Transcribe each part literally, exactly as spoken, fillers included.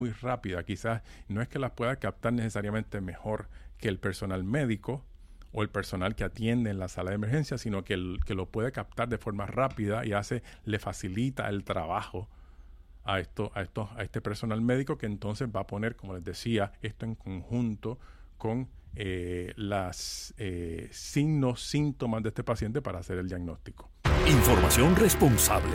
muy rápida. Quizás no es que las pueda captar necesariamente mejor que el personal médico o el personal que atiende en la sala de emergencia, sino que, el, que lo puede captar de forma rápida y hace, le facilita el trabajo a esto, a esto, a este personal médico, que entonces va a poner, como les decía, esto en conjunto con eh, las eh, signos, síntomas de este paciente para hacer el diagnóstico. Información responsable.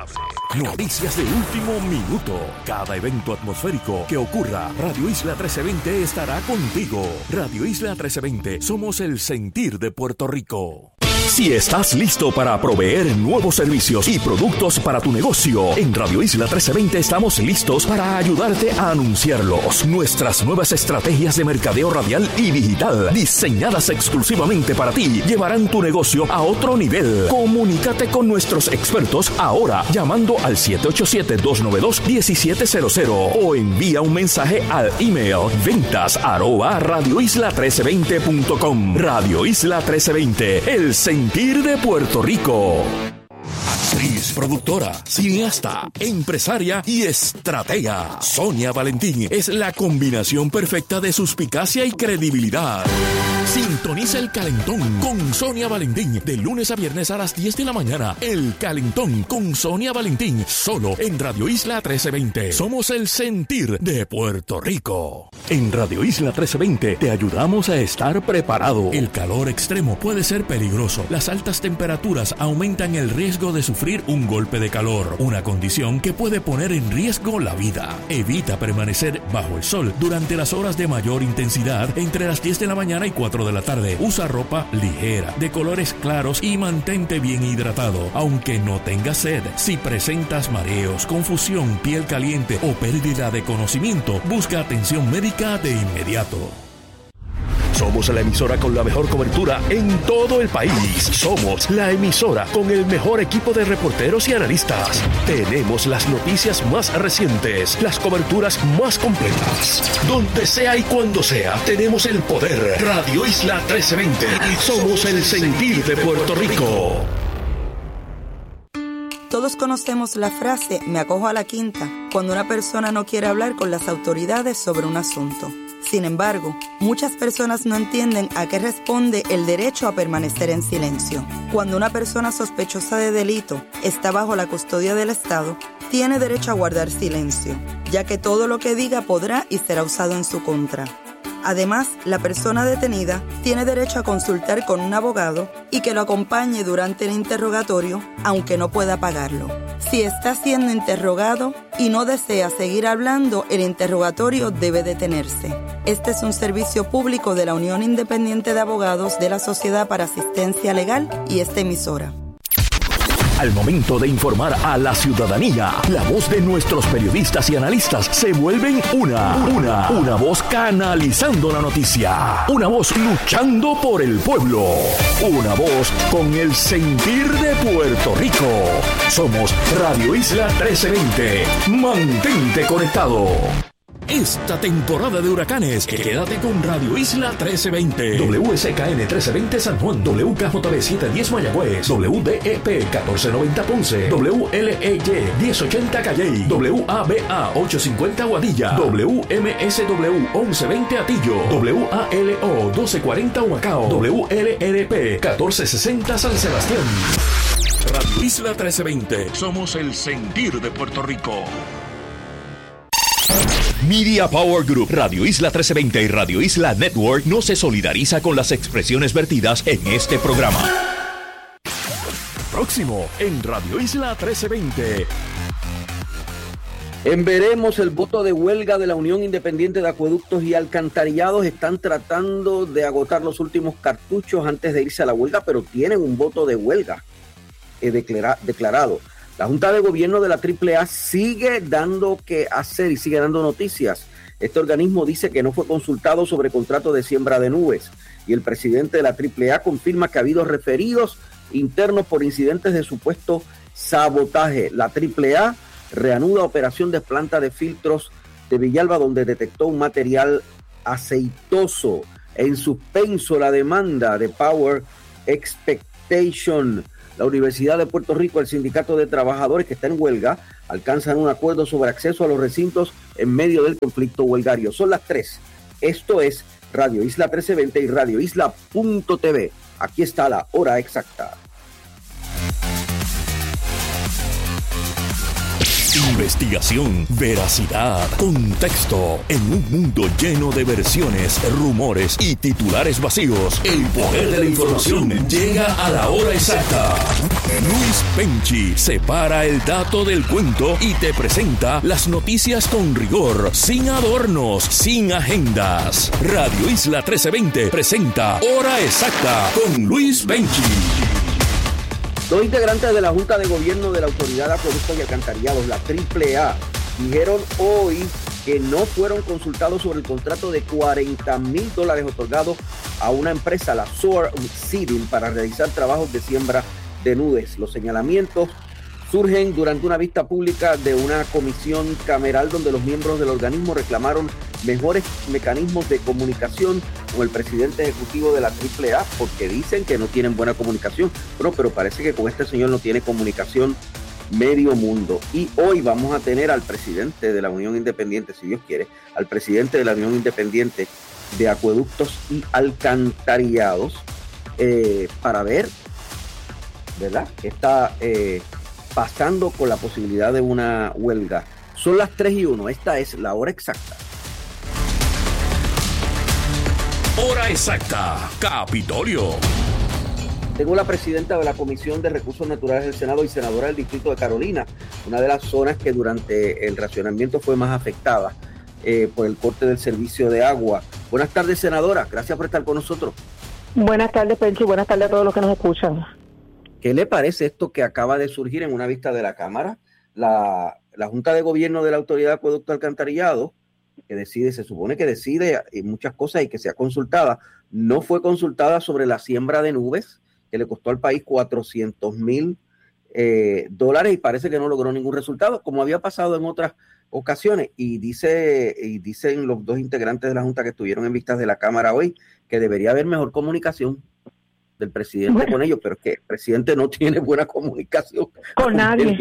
Noticias de último minuto. Cada evento atmosférico que ocurra, Radio Isla trece veinte estará contigo. Radio Isla trece veinte, somos el sentir de Puerto Rico. Si estás listo para proveer nuevos servicios y productos para tu negocio, en Radio Isla trece veinte estamos listos para ayudarte a anunciarlos. Nuestras nuevas estrategias de mercadeo radial y digital, diseñadas exclusivamente para ti, llevarán tu negocio a otro nivel. Comunícate con nuestros expertos ahora llamando al siete ocho siete, dos nueve dos, uno siete cero cero o envía un mensaje al email ventas arroba radio isla trece veinte punto com. Radio Isla trece veinte, el sentir de Puerto Rico. Actriz, productora, cineasta, empresaria y estratega. Sonia Valentín es la combinación perfecta de suspicacia y credibilidad. Sintoniza El Calentón con Sonia Valentín de lunes a viernes a las diez de la mañana. El Calentón con Sonia Valentín, solo en Radio Isla trece veinte. Somos el sentir de Puerto Rico. En Radio Isla trece veinte te ayudamos a estar preparado. El calor extremo puede ser peligroso. Las altas temperaturas aumentan el riesgo de sufrir un golpe de calor, una condición que puede poner en riesgo la vida. Evita permanecer bajo el sol durante las horas de mayor intensidad entre las diez de la mañana y cuatro de la tarde. Usa ropa ligera, de colores claros y mantente bien hidratado, aunque no tengas sed. Si presentas mareos, confusión, piel caliente o pérdida de conocimiento, busca atención médica de inmediato. Somos la emisora con la mejor cobertura en todo el país. Somos la emisora con el mejor equipo de reporteros y analistas. Tenemos las noticias más recientes, las coberturas más completas. Donde sea y cuando sea, tenemos el poder. Radio Isla trece veinte. Somos el sentir de Puerto Rico. Todos conocemos la frase "me acojo a la quinta" cuando una persona no quiere hablar con las autoridades sobre un asunto. Sin embargo, muchas personas no entienden a qué responde el derecho a permanecer en silencio. Cuando una persona sospechosa de delito está bajo la custodia del Estado, tiene derecho a guardar silencio, ya que todo lo que diga podrá y será usado en su contra. Además, la persona detenida tiene derecho a consultar con un abogado y que lo acompañe durante el interrogatorio, aunque no pueda pagarlo. Si está siendo interrogado y no desea seguir hablando, el interrogatorio debe detenerse. Este es un servicio público de la Unión Independiente de Abogados de la Sociedad para Asistencia Legal y esta emisora. Al momento de informar a la ciudadanía, la voz de nuestros periodistas y analistas se vuelven una, una, una voz canalizando la noticia, una voz luchando por el pueblo, una voz con el sentir de Puerto Rico. Somos Radio Isla trece veinte. Mantente conectado. Esta temporada de huracanes, quédate con Radio Isla trece veinte. W S K N trece veinte San Juan, W K J B setecientos diez Mayagüez, W D E P catorce noventa Ponce, W L E Y diez ochenta Calley, W A B A ochocientos cincuenta Guadilla, W M S W once veinte Atillo, W A L O doce cuarenta Humacao, W L R P catorce sesenta San Sebastián. Radio Isla trece veinte. Somos el sentir de Puerto Rico. Media Power Group, Radio Isla trece veinte y Radio Isla Network no se solidariza con las expresiones vertidas en este programa. Próximo en Radio Isla trece veinte. En veremos, el voto de huelga de la Unión Independiente de Acueductos y Alcantarillados. Están tratando de agotar los últimos cartuchos antes de irse a la huelga, pero tienen un voto de huelga eh, declara, declarado. La Junta de Gobierno de la triple A sigue dando que hacer y sigue dando noticias. Este organismo dice que no fue consultado sobre contrato de siembra de nubes y el presidente de la triple A confirma que ha habido referidos internos por incidentes de supuesto sabotaje. La triple A reanuda operación de planta de filtros de Villalba, donde detectó un material aceitoso. En suspenso la demanda de Power Expectation. la Universidad de Puerto Rico, el Sindicato de Trabajadores, que está en huelga, alcanzan un acuerdo sobre acceso a los recintos en medio del conflicto huelgario. Son las tres. Esto es Radio Isla trece veinte y Radio Isla punto t v. Aquí está la hora exacta. Investigación, veracidad, contexto. En un mundo lleno de versiones, rumores y titulares vacíos, el poder de la información llega a la hora exacta. Luis Penchi separa el dato del cuento y te presenta las noticias con rigor, sin adornos, sin agendas. Radio Isla trece veinte presenta Hora Exacta con Luis Penchi. Dos integrantes de la Junta de Gobierno de la Autoridad de Acueductos y Alcantarillados, la triple A, dijeron hoy que no fueron consultados sobre el contrato de cuarenta mil dólares otorgado a una empresa, la Soar Seeding, para realizar trabajos de siembra de nudes. Los señalamientos surgen durante una vista pública de una comisión cameral donde los miembros del organismo reclamaron mejores mecanismos de comunicación con el presidente ejecutivo de la triple A, porque dicen que no tienen buena comunicación. Bueno, pero parece que con este señor no tiene comunicación medio mundo. Y hoy vamos a tener al presidente de la Unión Independiente, si Dios quiere, al presidente de la Unión Independiente de Acueductos y Alcantarillados, eh, para ver, ¿verdad?, qué está eh, pasando con la posibilidad de una huelga. Son las tres y uno. Esta es la hora exacta. Hora exacta, Capitolio. Tengo la presidenta de la Comisión de Recursos Naturales del Senado y senadora del Distrito de Carolina, una de las zonas que durante el racionamiento fue más afectada eh, por el corte del servicio de agua. Buenas tardes, senadora. Gracias por estar con nosotros. Buenas tardes, Penchi. Buenas tardes a todos los que nos escuchan. ¿Qué le parece esto que acaba de surgir en una vista de la Cámara? La, la Junta de Gobierno de la Autoridad de Acueducto Alcantarillado, que decide, se supone que decide muchas cosas y que sea consultada, no fue consultada sobre la siembra de nubes, que le costó al país cuatrocientos mil eh, dólares y parece que no logró ningún resultado, como había pasado en otras ocasiones. Y dice y dicen los dos integrantes de la Junta que estuvieron en vistas de la Cámara hoy que debería haber mejor comunicación del presidente bueno. con ellos, pero es que el presidente no tiene buena comunicación con, con nadie.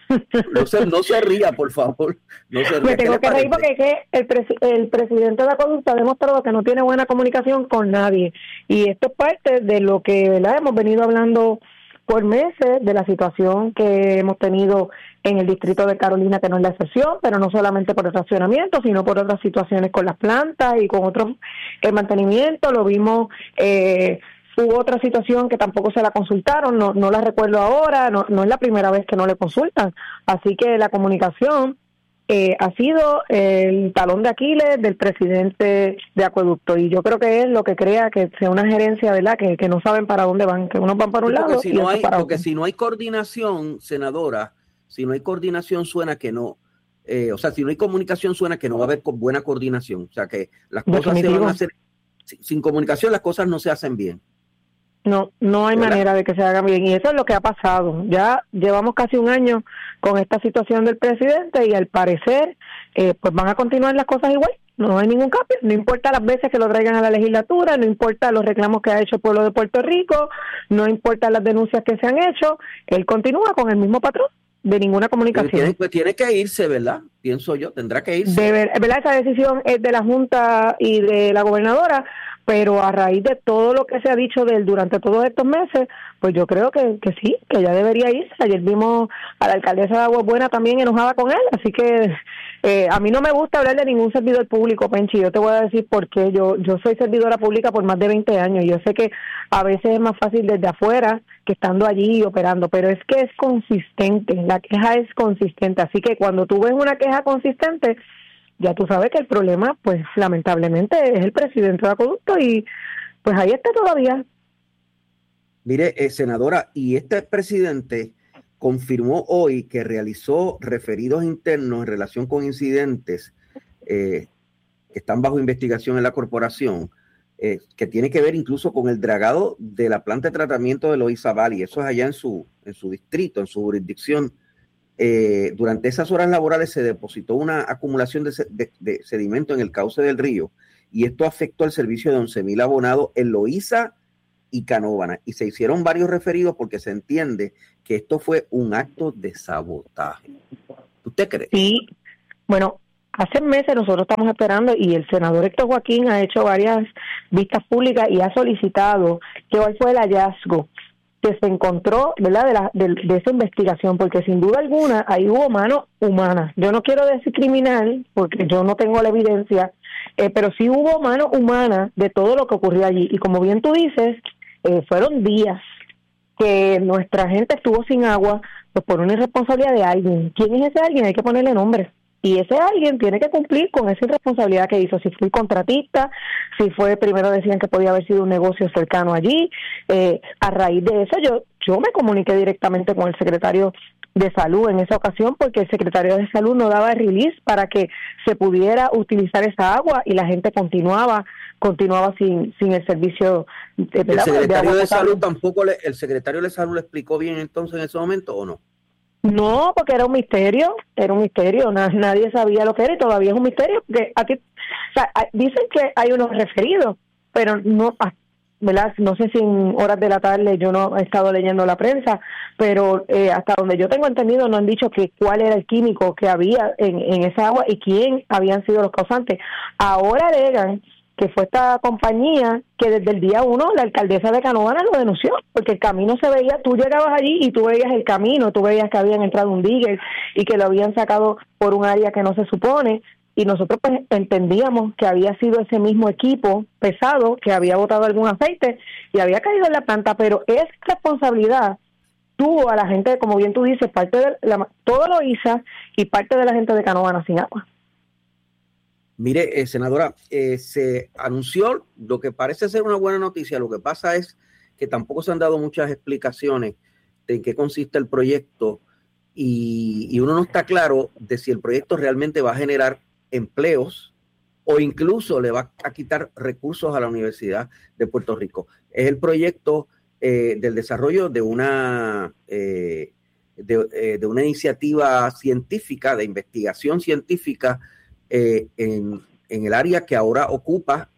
No se, no se ría, por favor. No se ría. Me tengo que reír porque es que el, pres- el presidente de Acueducto ha demostrado que no tiene buena comunicación con nadie. Y esto es parte de lo que, ¿verdad?, hemos venido hablando por meses, de la situación que hemos tenido en el distrito de Carolina, que no es la excepción, pero no solamente por el racionamiento, sino por otras situaciones con las plantas y con otros el mantenimiento. Lo vimos... Eh, Hubo otra situación que tampoco se la consultaron, no, no la recuerdo ahora, no, no es la primera vez que no le consultan. Así que la comunicación eh, ha sido el talón de Aquiles del presidente de Acueducto. Y yo creo que es lo que crea que sea una gerencia, ¿verdad?, que, que no saben para dónde van, que unos van para un sí, lado si y no otros hay, para porque otro. Si no hay coordinación, senadora, si no hay coordinación suena que no, eh, o sea, si no hay comunicación suena que no va a haber buena coordinación. O sea, que las cosas Definitivo. se van a hacer, sin, sin comunicación las cosas no se hacen bien. No, no hay ¿verdad? manera de que se hagan bien, y eso es lo que ha pasado. Ya llevamos casi un año con esta situación del presidente y al parecer eh, pues van a continuar las cosas igual, no hay ningún cambio, no importa las veces que lo traigan a la legislatura, no importa los reclamos que ha hecho el pueblo de Puerto Rico, no importa las denuncias que se han hecho, él continúa con el mismo patrón de ninguna comunicación. Tiene, pues tiene que irse, ¿verdad? Pienso yo, tendrá que irse. De ver, ¿verdad? Esa decisión es de la Junta y de la gobernadora, pero a raíz de todo lo que se ha dicho de él durante todos estos meses, pues yo creo que, que sí, que ya debería irse. Ayer vimos a la alcaldesa de Aguas Buenas también enojada con él, así que eh, a mí no me gusta hablar de ningún servidor público, Penchi. Yo te voy a decir por qué. Yo, yo soy servidora pública por más de veinte años y yo sé que a veces es más fácil desde afuera que estando allí operando, pero es que es consistente, la queja es consistente, así que cuando tú ves una queja consistente, ya tú sabes que el problema, pues lamentablemente, es el presidente de Acueducto y pues ahí está todavía. Mire, eh, senadora, y este presidente confirmó hoy que realizó referidos internos en relación con incidentes eh, que están bajo investigación en la corporación, eh, que tiene que ver incluso con el dragado de la planta de tratamiento de Loíza Valley. Eso es allá en su, en su distrito, en su jurisdicción. Eh, durante esas horas laborales se depositó una acumulación de, de, de sedimento en el cauce del río y esto afectó al servicio de once mil abonados en Loíza y Canóvanas, y se hicieron varios referidos porque se entiende que esto fue un acto de sabotaje. ¿Usted cree? Sí, bueno, hace meses nosotros estamos esperando y el senador Héctor Joaquín ha hecho varias vistas públicas y ha solicitado que hoy fue el hallazgo que se encontró, ¿verdad?, de, la, de, de esa investigación, porque sin duda alguna ahí hubo mano humana. Yo no quiero decir criminal, porque yo no tengo la evidencia, eh, pero sí hubo mano humana de todo lo que ocurrió allí. Y como bien tú dices, eh, fueron días que nuestra gente estuvo sin agua, pues por una irresponsabilidad de alguien. ¿Quién es ese alguien? Hay que ponerle nombre. Y ese alguien tiene que cumplir con esa irresponsabilidad que hizo. Si fue contratista, si fue, primero decían que podía haber sido un negocio cercano allí. Eh, a raíz de eso, yo yo me comuniqué directamente con el secretario de Salud en esa ocasión, porque el secretario de Salud no daba release para que se pudiera utilizar esa agua y la gente continuaba continuaba sin sin el servicio de, ¿El secretario de, de Salud potable. tampoco le, el secretario de Salud le explicó bien entonces en ese momento o no? No, porque era un misterio, era un misterio, na, nadie sabía lo que era y todavía es un misterio, porque aquí, o sea, dicen que hay unos referidos, pero no, ¿verdad? No sé si en horas de la tarde, yo no he estado leyendo la prensa, pero eh, hasta donde yo tengo entendido no han dicho que cuál era el químico que había en, en esa agua y quién habían sido los causantes. Ahora alegan que fue esta compañía que desde el día uno la alcaldesa de Canóvanas lo denunció, porque el camino se veía, tú llegabas allí y tú veías el camino, tú veías que habían entrado un digger y que lo habían sacado por un área que no se supone, y nosotros pues entendíamos que había sido ese mismo equipo pesado que había botado algún aceite y había caído en la planta, pero esa responsabilidad tuvo a la gente, como bien tú dices, parte de la, todo lo hizo y parte de la gente de Canóvanas sin agua. Mire, eh, senadora, eh, se anunció lo que parece ser una buena noticia. Lo que pasa es que tampoco se han dado muchas explicaciones de en qué consiste el proyecto y, y uno no está claro de si el proyecto realmente va a generar empleos o incluso le va a quitar recursos a la Universidad de Puerto Rico. Es el proyecto eh, del desarrollo de una, eh, de, eh, de una iniciativa científica, de investigación científica, Eh, en, en el área que ahora ocupa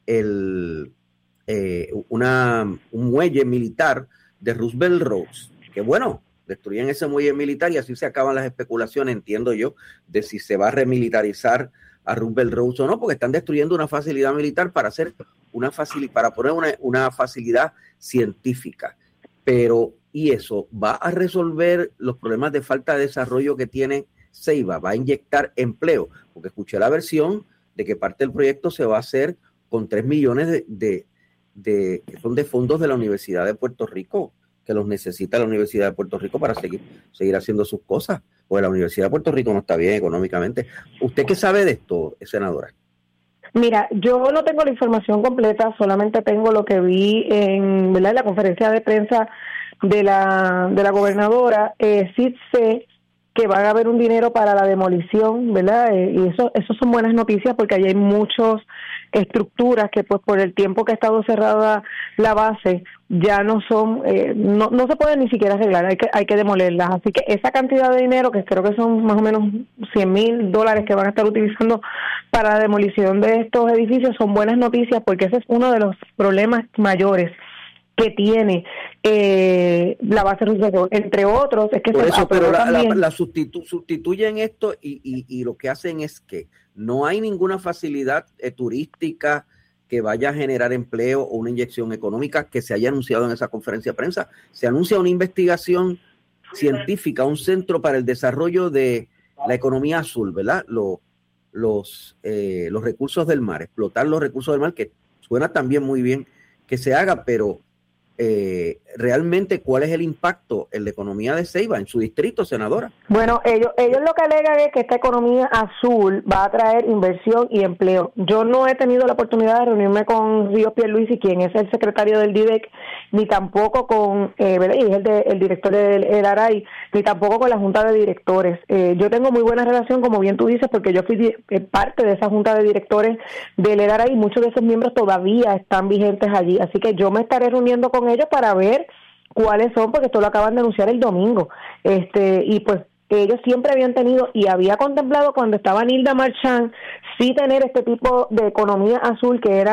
el, eh, una, un muelle militar de Roosevelt Roads, que bueno, destruyen ese muelle militar y así se acaban las especulaciones, entiendo yo, de si se va a remilitarizar a Roosevelt Roads o no, porque están destruyendo una facilidad militar para hacer una facilidad, para poner una, una facilidad científica. Pero, ¿y eso va a resolver los problemas de falta de desarrollo que tiene Ceiba? ¿Va a inyectar empleo? Porque escuché la versión de que parte del proyecto se va a hacer con tres millones de, de, de que son de fondos de la Universidad de Puerto Rico, que los necesita la Universidad de Puerto Rico para seguir, seguir haciendo sus cosas, porque la Universidad de Puerto Rico no está bien económicamente. ¿Usted qué sabe de esto, senadora? Mira, yo no tengo la información completa, solamente tengo lo que vi en, ¿verdad?, en la conferencia de prensa de la de la gobernadora. Eh, sí sé que van a haber un dinero para la demolición, ¿verdad? Eh, y eso eso son buenas noticias porque allí hay muchas estructuras que pues por el tiempo que ha estado cerrada la base ya no son, eh, no no se pueden ni siquiera arreglar, hay que hay que demolerlas. Así que esa cantidad de dinero, que creo que son más o menos cien mil dólares que van a estar utilizando para la demolición de estos edificios, son buenas noticias porque ese es uno de los problemas mayores que tiene eh, la base Roosevelt, entre otros, es que por se eso, pero la, también... la, la sustitu, sustituyen esto y, y, y lo que hacen es que no hay ninguna facilidad eh, turística que vaya a generar empleo o una inyección económica que se haya anunciado en esa conferencia de prensa. Se anuncia una investigación científica, un centro para el desarrollo de la economía azul, ¿verdad? Lo, los, eh, los recursos del mar, explotar los recursos del mar, que suena también muy bien que se haga, pero Eh, realmente, ¿cuál es el impacto en la economía de Ceiba, en su distrito, senadora? Bueno, ellos ellos lo que alegan es que esta economía azul va a traer inversión y empleo. Yo no he tenido la oportunidad de reunirme con Ríos Pierluisi, quien es el secretario del D I D E C, ni tampoco con eh, y el, de, el director del el A R A I, ni tampoco con la junta de directores. Eh, yo tengo muy buena relación, como bien tú dices, porque yo fui di- parte de esa junta de directores del A R A I y muchos de esos miembros todavía están vigentes allí. Así que yo me estaré reuniendo con ellos para ver cuáles son, porque esto lo acaban de anunciar el domingo, este y pues ellos siempre habían tenido y había contemplado cuando estaba Nilda Marchand sí tener este tipo de economía azul que era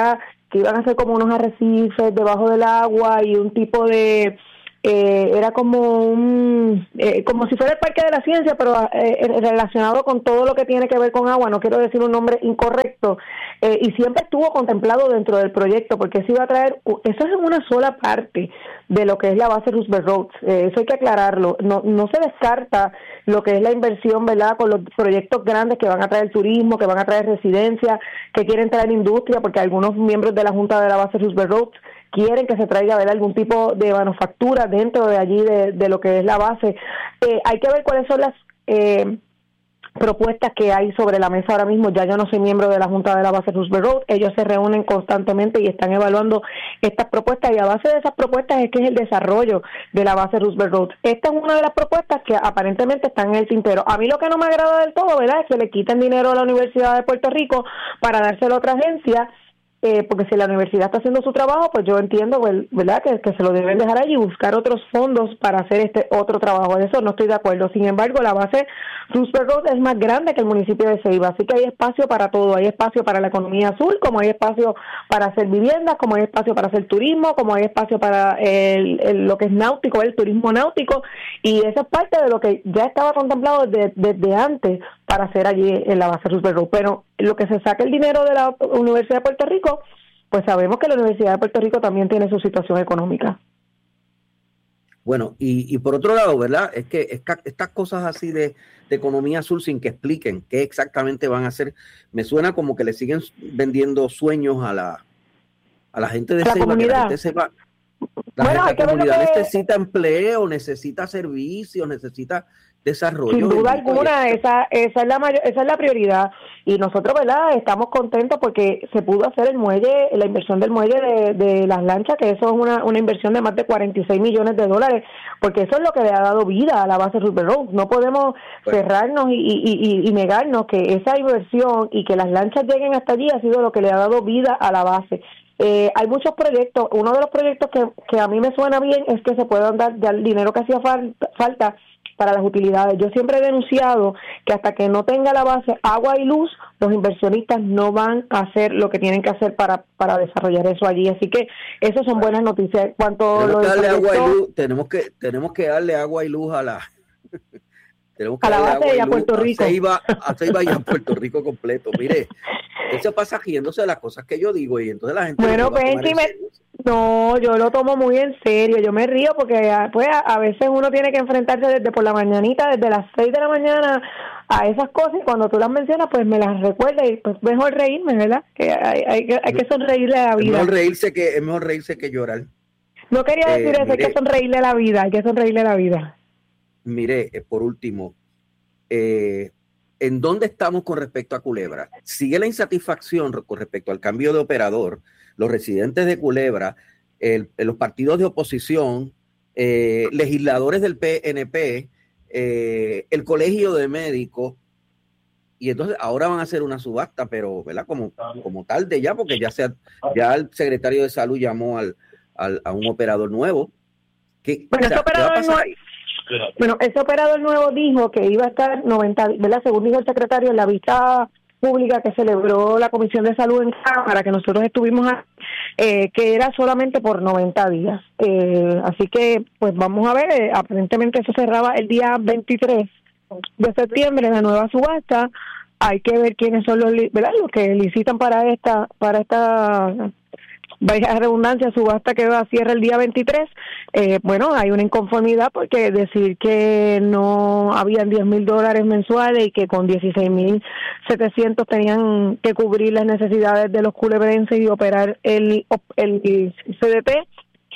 que iban a ser como unos arrecifes debajo del agua y un tipo de... Eh, era como un eh, como si fuera el Parque de la Ciencia, pero eh, relacionado con todo lo que tiene que ver con agua. No quiero decir un nombre incorrecto, eh, y siempre estuvo contemplado dentro del proyecto, porque eso iba a traer, eso es en una sola parte de lo que es la base Roosevelt Roads. Eh, eso hay que aclararlo. No no se descarta lo que es la inversión, ¿verdad?, con los proyectos grandes que van a traer turismo, que van a traer residencia, que quieren traer industria, porque algunos miembros de la Junta de la base Roosevelt Roads quieren que se traiga, ¿verdad?, algún tipo de manufactura dentro de allí, de, de lo que es la base. Eh, hay que ver cuáles son las eh, propuestas que hay sobre la mesa ahora mismo. Ya yo no soy miembro de la Junta de la base Roosevelt Road. Ellos se reúnen constantemente y están evaluando estas propuestas, y a base de esas propuestas es que es el desarrollo de la base Roosevelt Road. Esta es una de las propuestas que aparentemente están en el tintero. A mí lo que no me agrada del todo, ¿verdad?, es que le quiten dinero a la Universidad de Puerto Rico para dárselo a otra agencia. Eh, porque si la universidad está haciendo su trabajo, pues yo entiendo, ¿verdad?, que, que se lo deben dejar allí y buscar otros fondos para hacer este otro trabajo. En eso no estoy de acuerdo. Sin embargo, la base Roosevelt Road es más grande que el municipio de Ceiba, así que hay espacio para todo. Hay espacio para la economía azul, como hay espacio para hacer viviendas, como hay espacio para hacer turismo, como hay espacio para el, el, lo que es náutico, el turismo náutico, y eso es parte de lo que ya estaba contemplado desde, desde antes para hacer allí en la base Roosevelt Road. Pero lo que se saca el dinero de la Universidad de Puerto Rico, pues sabemos que la Universidad de Puerto Rico también tiene su situación económica. Bueno, y, y por otro lado, ¿verdad?, es que esta, estas cosas así de, de economía azul sin que expliquen qué exactamente van a hacer, me suena como que le siguen vendiendo sueños a la a la gente de la Ceiba, comunidad. Que la gente sepa, la, bueno, gente, la comunidad que... necesita empleo, necesita servicios, necesita desarrollo. Sin duda alguna, esa esa es la mayor, esa es la prioridad, y nosotros, ¿verdad?, estamos contentos porque se pudo hacer el muelle, la inversión del muelle de, de las lanchas, que eso es una, una inversión de más de cuarenta y seis millones de dólares, porque eso es lo que le ha dado vida a la base Roosevelt Road. No podemos bueno. cerrarnos y, y, y, y negarnos que esa inversión y que las lanchas lleguen hasta allí ha sido lo que le ha dado vida a la base. Eh, hay muchos proyectos. Uno de los proyectos que, que a mí me suena bien es que se puedan dar ya el dinero que hacía falta, falta para las utilidades. Yo siempre he denunciado que hasta que no tenga la base agua y luz, los inversionistas no van a hacer lo que tienen que hacer para, para desarrollar eso allí. Así que esas son buenas noticias. Cuanto tenemos, lo que darle proyecto, agua y luz, tenemos que tenemos que darle agua y luz a la tenemos que a la darle base agua y a luz Puerto Rico. A Ceiba, a Ceiba y a Puerto Rico completo. Mire, eso pasa riéndose de las cosas que yo digo, y entonces la gente... Bueno, Benji, me... no, yo lo tomo muy en serio. Yo me río porque pues a, a veces uno tiene que enfrentarse desde por la mañanita, desde las seis de la mañana, a esas cosas, y cuando tú las mencionas, pues me las recuerda, y pues mejor reírme, ¿verdad? Que hay, hay, hay que sonreírle a la vida. Es mejor reírse que, es mejor reírse que llorar. No quería decir eh, eso, mire, hay que sonreírle a la vida, hay que sonreírle a la vida. Mire, eh, por último, eh, ¿en dónde estamos con respecto a Culebra? Sigue la insatisfacción con respecto al cambio de operador. Los residentes de Culebra, el, los partidos de oposición, eh, legisladores del P N P, eh, el colegio de médicos, y entonces ahora van a hacer una subasta, pero ¿verdad? Como, como tarde ya, porque ya, sea, ya el secretario de salud llamó al, al, a un operador nuevo. ¿Qué, bueno, o sea, ¿qué va a pasar ahí? Bueno, ese operador nuevo dijo que iba a estar noventa, ¿verdad?, según dijo el secretario en la vista pública que celebró la Comisión de Salud en Cámara, que nosotros estuvimos ahí, eh, que era solamente por noventa días. Eh, así que, pues vamos a ver, eh, aparentemente eso cerraba el día veintitrés de septiembre, la nueva subasta. Hay que ver quiénes son los, ¿verdad?, los que licitan para esta, para esta... vaya redundancia, subasta que va a cierre el día veintitrés. Eh, bueno, hay una inconformidad porque decir que no habían diez mil dólares mensuales y que con dieciséis mil setecientos tenían que cubrir las necesidades de los culebrenses y operar el, el C D T,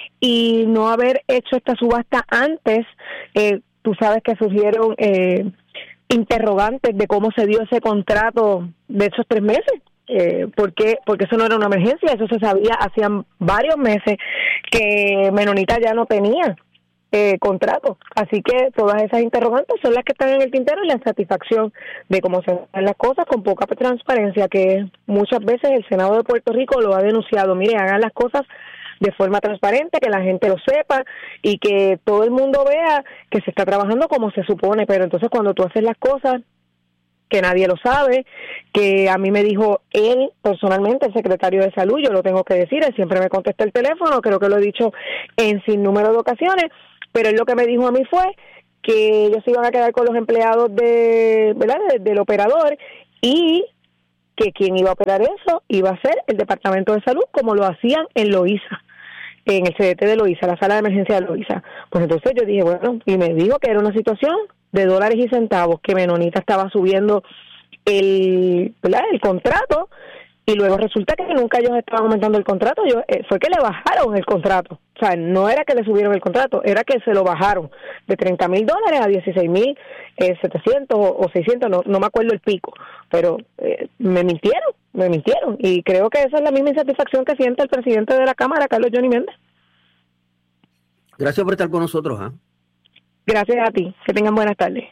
y no haber hecho esta subasta antes, eh, tú sabes que surgieron eh, interrogantes de cómo se dio ese contrato de esos tres meses. Eh, porque porque eso no era una emergencia, eso se sabía hacían varios meses que Menonita ya no tenía eh, contrato, así que todas esas interrogantes son las que están en el tintero, y la insatisfacción de cómo se hacen las cosas con poca transparencia, que muchas veces el Senado de Puerto Rico lo ha denunciado. Mire, hagan las cosas de forma transparente, que la gente lo sepa y que todo el mundo vea que se está trabajando como se supone, pero entonces cuando tú haces las cosas que nadie lo sabe, que a mí me dijo él personalmente, el secretario de Salud, yo lo tengo que decir, él siempre me contesta el teléfono, creo que lo he dicho en sin número de ocasiones, pero él lo que me dijo a mí fue que ellos se iban a quedar con los empleados de, ¿verdad?, de, del operador, y que quien iba a operar eso iba a ser el Departamento de Salud, como lo hacían en Loíza, en el C D T de Loíza, la sala de emergencia de Loíza. Pues entonces yo dije, bueno, y me dijo que era una situación de dólares y centavos, que Menonita estaba subiendo el, ¿verdad?, el contrato, y luego resulta que nunca ellos estaban aumentando el contrato, yo, eh, fue que le bajaron el contrato. O sea, no era que le subieron el contrato, era que se lo bajaron de treinta mil dólares a dieciséis mil setecientos o seiscientos, no, no me acuerdo el pico, pero eh, me mintieron, me mintieron, y creo que esa es la misma insatisfacción que siente el presidente de la Cámara, Carlos Johnny Méndez. Gracias por estar con nosotros. ¿eh? Gracias a ti, que tengan buenas tardes.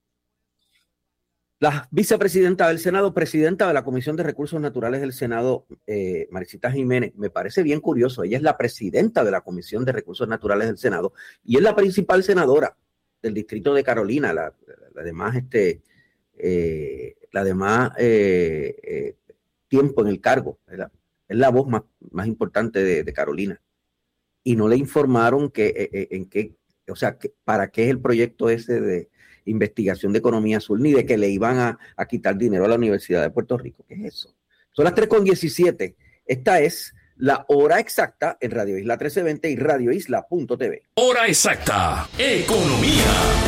La vicepresidenta del Senado, presidenta de la Comisión de Recursos Naturales del Senado, eh, Maricita Jiménez, me parece bien curioso. Ella es la presidenta de la Comisión de Recursos Naturales del Senado y es la principal senadora del distrito de Carolina, la, la demás, este, eh, la demás eh, eh, tiempo en el cargo. ¿Verdad? Es la voz más, más importante de, de Carolina. Y no le informaron que, eh, en qué, o sea, que, para qué es el proyecto ese de investigación de economía azul, ni de que le iban a, a quitar dinero a la Universidad de Puerto Rico. ¿Qué es eso? Son las tres con diecisiete. Esta es la hora exacta en Radio Isla trece veinte y radio isla punto t v. Hora exacta, economía.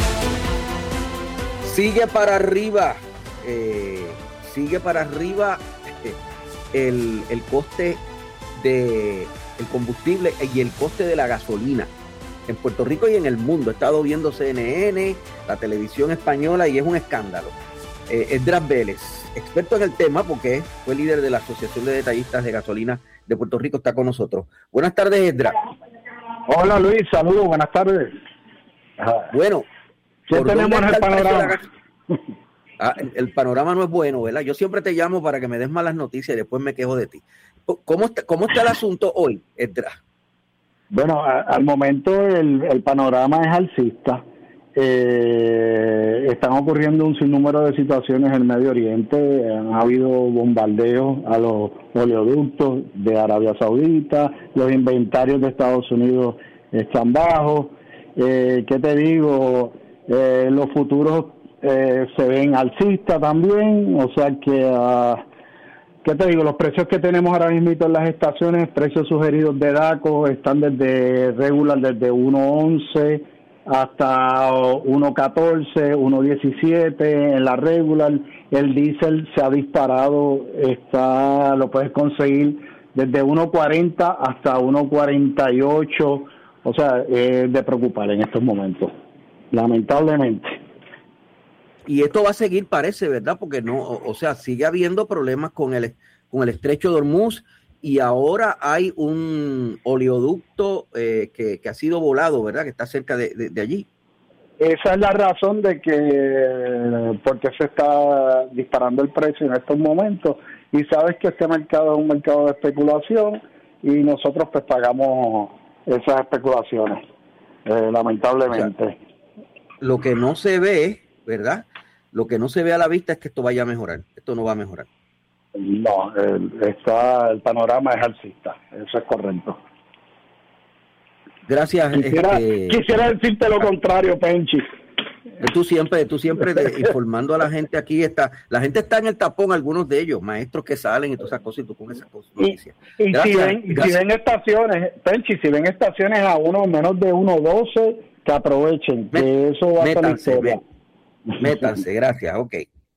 Sigue para arriba, eh, sigue para arriba eh, el, el coste de el combustible y el coste de la gasolina en Puerto Rico y en el mundo. He estado viendo C N N, la televisión española, y es un escándalo. Eh, Esdras Vélez, experto en el tema porque fue líder de la Asociación de Detallistas de Gasolina de Puerto Rico, está con nosotros. Buenas tardes, Esdras. Hola, Luis, saludos, buenas tardes. Ajá. Bueno, ¿qué tenemos en el panorama? Ah, el, el panorama no es bueno, ¿verdad? Yo siempre te llamo para que me des malas noticias y después me quejo de ti. ¿Cómo está, cómo está el asunto hoy, Esdras? Bueno, a, al momento el, el panorama es alcista. Eh, están ocurriendo un sinnúmero de situaciones en el Medio Oriente. Han habido bombardeos a los oleoductos de Arabia Saudita. Los inventarios de Estados Unidos están bajos. Eh, ¿Qué te digo? Eh, los futuros eh, se ven alcistas también. O sea que... Uh, ¿Qué te digo? Los precios que tenemos ahora mismo en las estaciones, precios sugeridos de DACO, están desde regular desde uno once hasta uno catorce, uno diecisiete en la regular. El diésel se ha disparado, está lo puedes conseguir desde uno cuarenta hasta uno cuarenta y ocho. O sea, es de preocupar en estos momentos, lamentablemente. Y esto va a seguir, parece, ¿verdad? Porque no, o, o sea, sigue habiendo problemas con el con el estrecho de Hormuz y ahora hay un oleoducto eh, que, que ha sido volado, ¿verdad? Que está cerca de, de, de allí. Esa es la razón de que, porque se está disparando el precio en estos momentos. Y sabes que este mercado es un mercado de especulación y nosotros pues pagamos esas especulaciones, eh, lamentablemente. O sea, lo que no se ve, ¿verdad? Lo que no se ve a la vista es que esto vaya a mejorar. Esto no va a mejorar. No, el, está, el panorama es alcista. Eso es correcto. Gracias. Quisiera, este, quisiera decirte lo contrario, Penchi. Tú siempre, tú siempre de, informando a la gente aquí. Está, la gente está en el tapón, algunos de ellos, maestros que salen y todas esas cosas, y tú con esas cosas. Y, y, si, ven, y si ven estaciones, Penchi, si ven estaciones a uno menos de uno doce, que aprovechen, Met, que eso va métanse, a ser métanse, gracias, ok.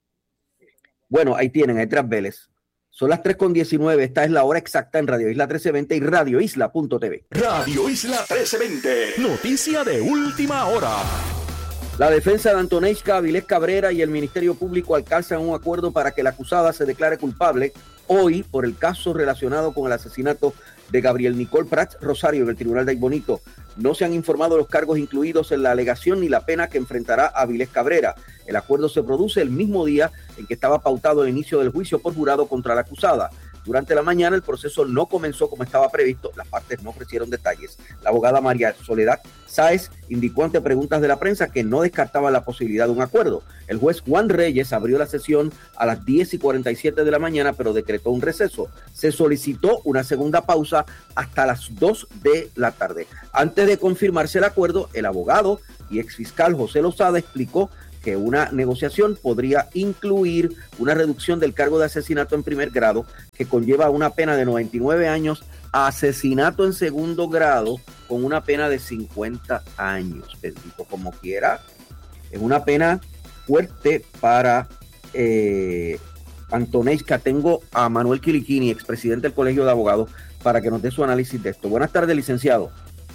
Bueno, ahí tienen, ahí tras Vélez. Son las tres con diecinueve, esta es la hora exacta en Radio Isla trece veinte y radio isla punto t v. Radio Isla trece veinte, noticia de última hora. La defensa de Antoneishka, Avilés Cabrera y el Ministerio Público alcanzan un acuerdo para que la acusada se declare culpable hoy por el caso relacionado con el asesinato de Gabriel Nicole Prats Rosario en el Tribunal de Aybonito. No se han informado los cargos incluidos en la alegación ni la pena que enfrentará Avilés Cabrera. El acuerdo se produce el mismo día en que estaba pautado el inicio del juicio por jurado contra la acusada. Durante la mañana el proceso no comenzó como estaba previsto, las partes no ofrecieron detalles. La abogada María Soledad Sáez indicó ante preguntas de la prensa que no descartaba la posibilidad de un acuerdo. El juez Juan Reyes abrió la sesión a las diez y cuarenta y siete de la mañana, pero decretó un receso. Se solicitó una segunda pausa hasta las dos de la tarde. Antes de confirmarse el acuerdo, el abogado y exfiscal José Lozada explicó que una negociación podría incluir una reducción del cargo de asesinato en primer grado, que conlleva una pena de noventa y nueve años, a asesinato en segundo grado con una pena de cincuenta años. Bendito como quiera, es una pena fuerte para eh, Antonesca. Tengo a Manuel Quiliquini, expresidente del Colegio de Abogados, para que nos dé su análisis de esto. Buenas tardes, licenciado.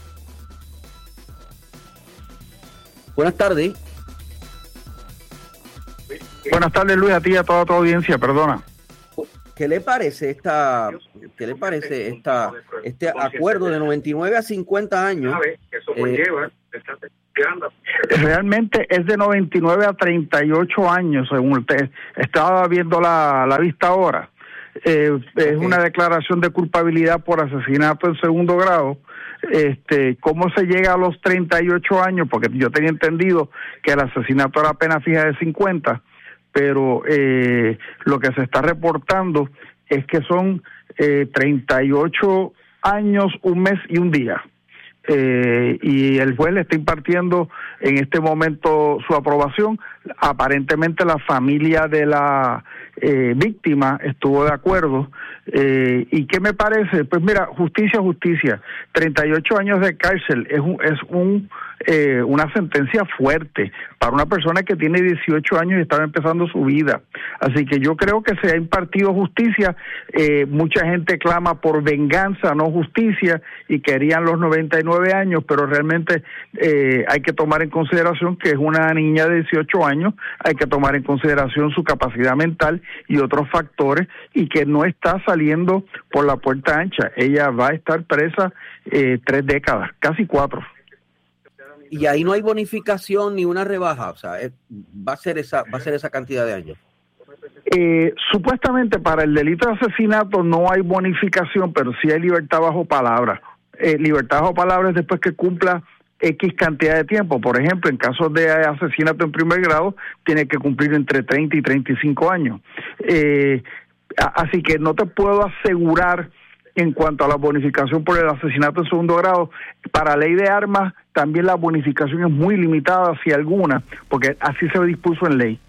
Buenas tardes. Buenas tardes, Luis, a ti y a toda tu audiencia, perdona. ¿Qué le parece esta, qué le parece esta, este acuerdo de noventa y nueve a cincuenta años? Eh, Realmente es de noventa y nueve a treinta y ocho años, según usted estaba viendo la, la vista ahora. Eh, okay. Es una declaración de culpabilidad por asesinato en segundo grado. Este, ¿cómo se llega a los treinta y ocho años? Porque yo tenía entendido que el asesinato era pena fija de cincuenta, pero eh, lo que se está reportando es que son eh, treinta y ocho años, un mes y un día. Eh, y el juez le está impartiendo en este momento su aprobación. Aparentemente la familia de la eh, víctima estuvo de acuerdo. Eh, ¿Y qué me parece? Pues mira, justicia, justicia. treinta y ocho años de cárcel es un, es un eh, una sentencia fuerte para una persona que tiene dieciocho años y estaba empezando su vida. Así que yo creo que se ha impartido justicia. Eh, mucha gente clama por venganza, no justicia, y querían los noventa y nueve años, pero realmente eh, hay que tomar en consideración que es una niña de dieciocho años, hay que tomar en consideración su capacidad mental y otros factores, y que no está saliendo por la puerta ancha. Ella va a estar presa eh, tres décadas, casi cuatro. Y ahí no hay bonificación ni una rebaja, o sea, es, va a ser esa, va a ser esa cantidad de años. Eh, supuestamente para el delito de asesinato no hay bonificación, pero sí hay libertad bajo palabra. Eh, libertad bajo palabra es después que cumpla X cantidad de tiempo. Por ejemplo, en casos de asesinato en primer grado, tiene que cumplir entre treinta y treinta y cinco años. Eh, así que no te puedo asegurar en cuanto a la bonificación por el asesinato en segundo grado. Para ley de armas, también la bonificación es muy limitada, si alguna, porque así se dispuso en ley.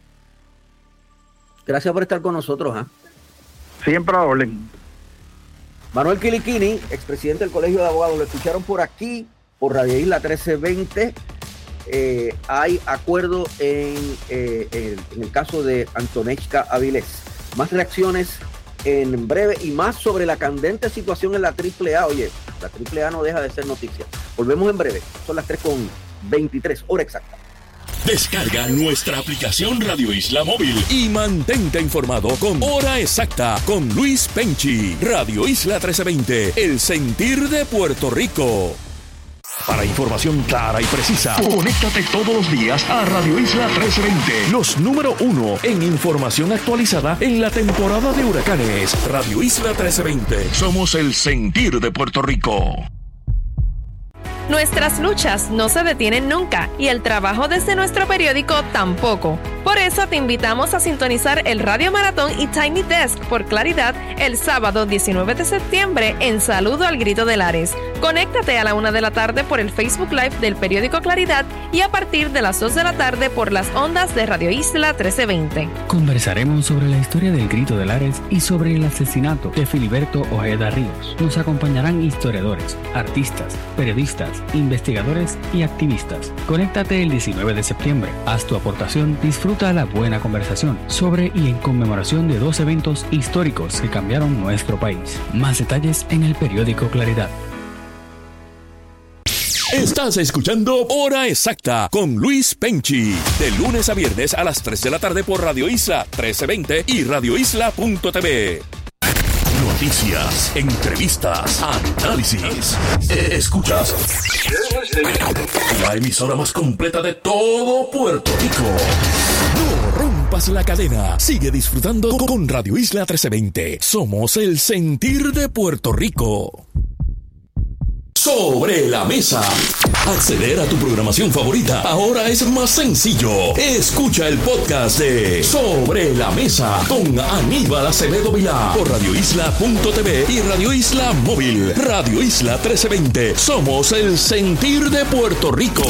Gracias por estar con nosotros. ¿eh? Siempre a orden. Manuel Quiliquini, expresidente del Colegio de Abogados, lo escucharon por aquí, por Radio Isla trece veinte. Eh, hay acuerdo en, eh, en, en el caso de Antonesca Avilés. Más reacciones en breve y más sobre la candente situación en la triple A. Oye, la triple A no deja de ser noticia. Volvemos en breve. Son las tres con veintitrés, hora exacta. Descarga nuestra aplicación Radio Isla Móvil y mantente informado con Hora Exacta con Luis Penchi. Radio Isla trece veinte, el sentir de Puerto Rico. Para información clara y precisa, conéctate todos los días a Radio Isla trece veinte. Los número uno en información actualizada en la temporada de huracanes. Radio Isla trece veinte. Somos el sentir de Puerto Rico. Nuestras luchas no se detienen nunca y el trabajo desde nuestro periódico tampoco. Por eso te invitamos a sintonizar el Radio Maratón y Tiny Desk por Claridad el sábado diecinueve de septiembre en Saludo al Grito de Lares. Conéctate a la una de la tarde por el Facebook Live del periódico Claridad y a partir de las dos de la tarde por las ondas de Radio Isla trece veinte. Conversaremos sobre la historia del Grito de Lares y sobre el asesinato de Filiberto Ojeda Ríos. Nos acompañarán historiadores, artistas, periodistas, investigadores y activistas. Conéctate el diecinueve de septiembre. Haz tu aportación, disfruta la buena conversación sobre y en conmemoración de dos eventos históricos que cambiaron nuestro país. Más detalles en el periódico Claridad. Estás escuchando Hora Exacta con Luis Penchi. De lunes a viernes a las tres de la tarde por Radio Isla trece veinte y radio isla punto t v. Noticias, entrevistas, análisis. Escuchas la emisora más completa de todo Puerto Rico. No rompas la cadena. Sigue disfrutando con Radio Isla trece veinte. Somos el sentir de Puerto Rico. Sobre la mesa. Acceder a tu programación favorita ahora es más sencillo. Escucha el podcast de Sobre la Mesa con Aníbal Acevedo Vilá por radio isla punto t v y Radio Isla Móvil. Radio Isla trece veinte. Somos el sentir de Puerto Rico.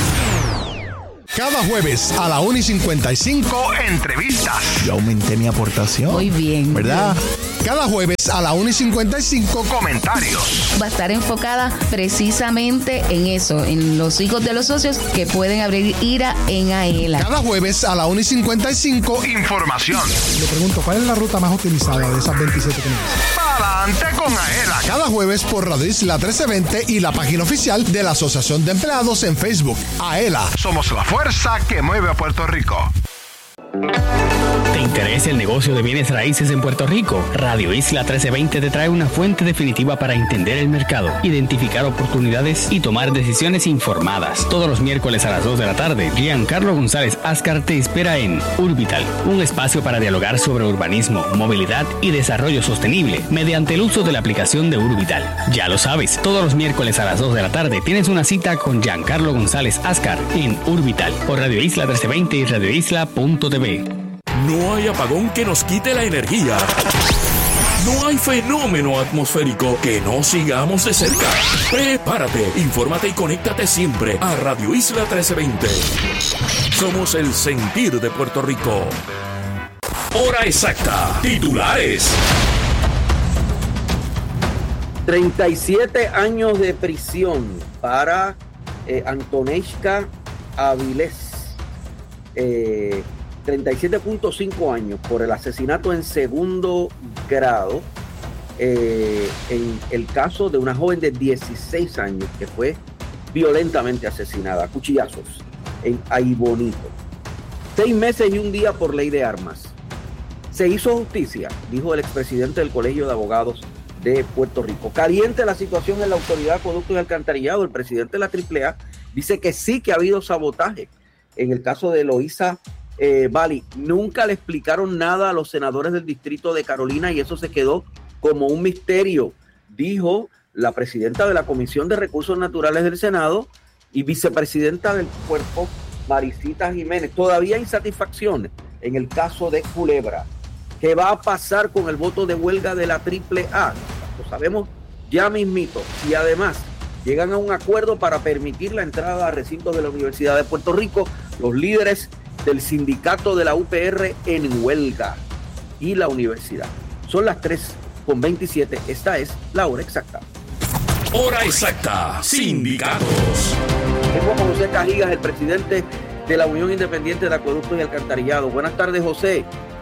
Cada jueves a la una y cincuenta y cinco, entrevistas. Yo aumenté mi aportación. Muy bien. ¿Verdad? Cada jueves a la una y cincuenta y cinco, comentarios. Va a estar enfocada precisamente en eso, en los hijos de los socios que pueden abrir IRA en AELA. Cada jueves a la una y cincuenta y cinco, información. Le pregunto, ¿cuál es la ruta más utilizada de esas veintisiete que me dicen? Adelante con AELA. Cada jueves por Radio Isla trece veinte y la página oficial de la Asociación de Empleados en Facebook. AELA. Somos la fuerza que mueve a Puerto Rico. ¿Te interesa el negocio de bienes raíces en Puerto Rico? Radio Isla trece veinte te trae una fuente definitiva para entender el mercado, identificar oportunidades y tomar decisiones informadas. Todos los miércoles a las dos de la tarde, Giancarlo González Ascar te espera en Urbital, un espacio para dialogar sobre urbanismo, movilidad y desarrollo sostenible mediante el uso de la aplicación de Urbital. Ya lo sabes, todos los miércoles a las dos de la tarde tienes una cita con Giancarlo González Ascar en Urbital por Radio Isla trece veinte y radio isla punto t v. No hay apagón que nos quite la energía. No hay fenómeno atmosférico que no sigamos de cerca. Prepárate, infórmate y conéctate siempre a Radio Isla trece veinte. Somos el sentir de Puerto Rico. Hora exacta. Titulares. treinta y siete años de prisión para eh, Antoneshka Avilés. Eh, treinta y siete punto cinco años por el asesinato en segundo grado eh, en el caso de una joven de dieciséis años que fue violentamente asesinada a cuchillazos en Aibonito. Seis meses y un día por ley de armas. Se hizo justicia, dijo el expresidente del Colegio de Abogados de Puerto Rico. Caliente la situación en la Autoridad de Acueductos y Alcantarillado. El presidente de la triple A dice que sí que ha habido sabotaje en el caso de Eloísa Eh, Valley. Nunca le explicaron nada a los senadores del distrito de Carolina y eso se quedó como un misterio, dijo la presidenta de la Comisión de Recursos Naturales del Senado y vicepresidenta del cuerpo, Maricita Jiménez. Todavía hay insatisfacciones en el caso de Culebra. ¿Qué va a pasar con el voto de huelga de la triple A? Lo sabemos ya mismito. Y además llegan a un acuerdo para permitir la entrada a recintos de la Universidad de Puerto Rico. Los líderes del sindicato de la U P R en huelga y la universidad. Son las tres con veintisiete. Esta es la hora exacta. Hora exacta. Sindicatos. Tengo con José Cajigas, el presidente de la Unión Independiente de Acueductos y Alcantarillado. Buenas tardes, José.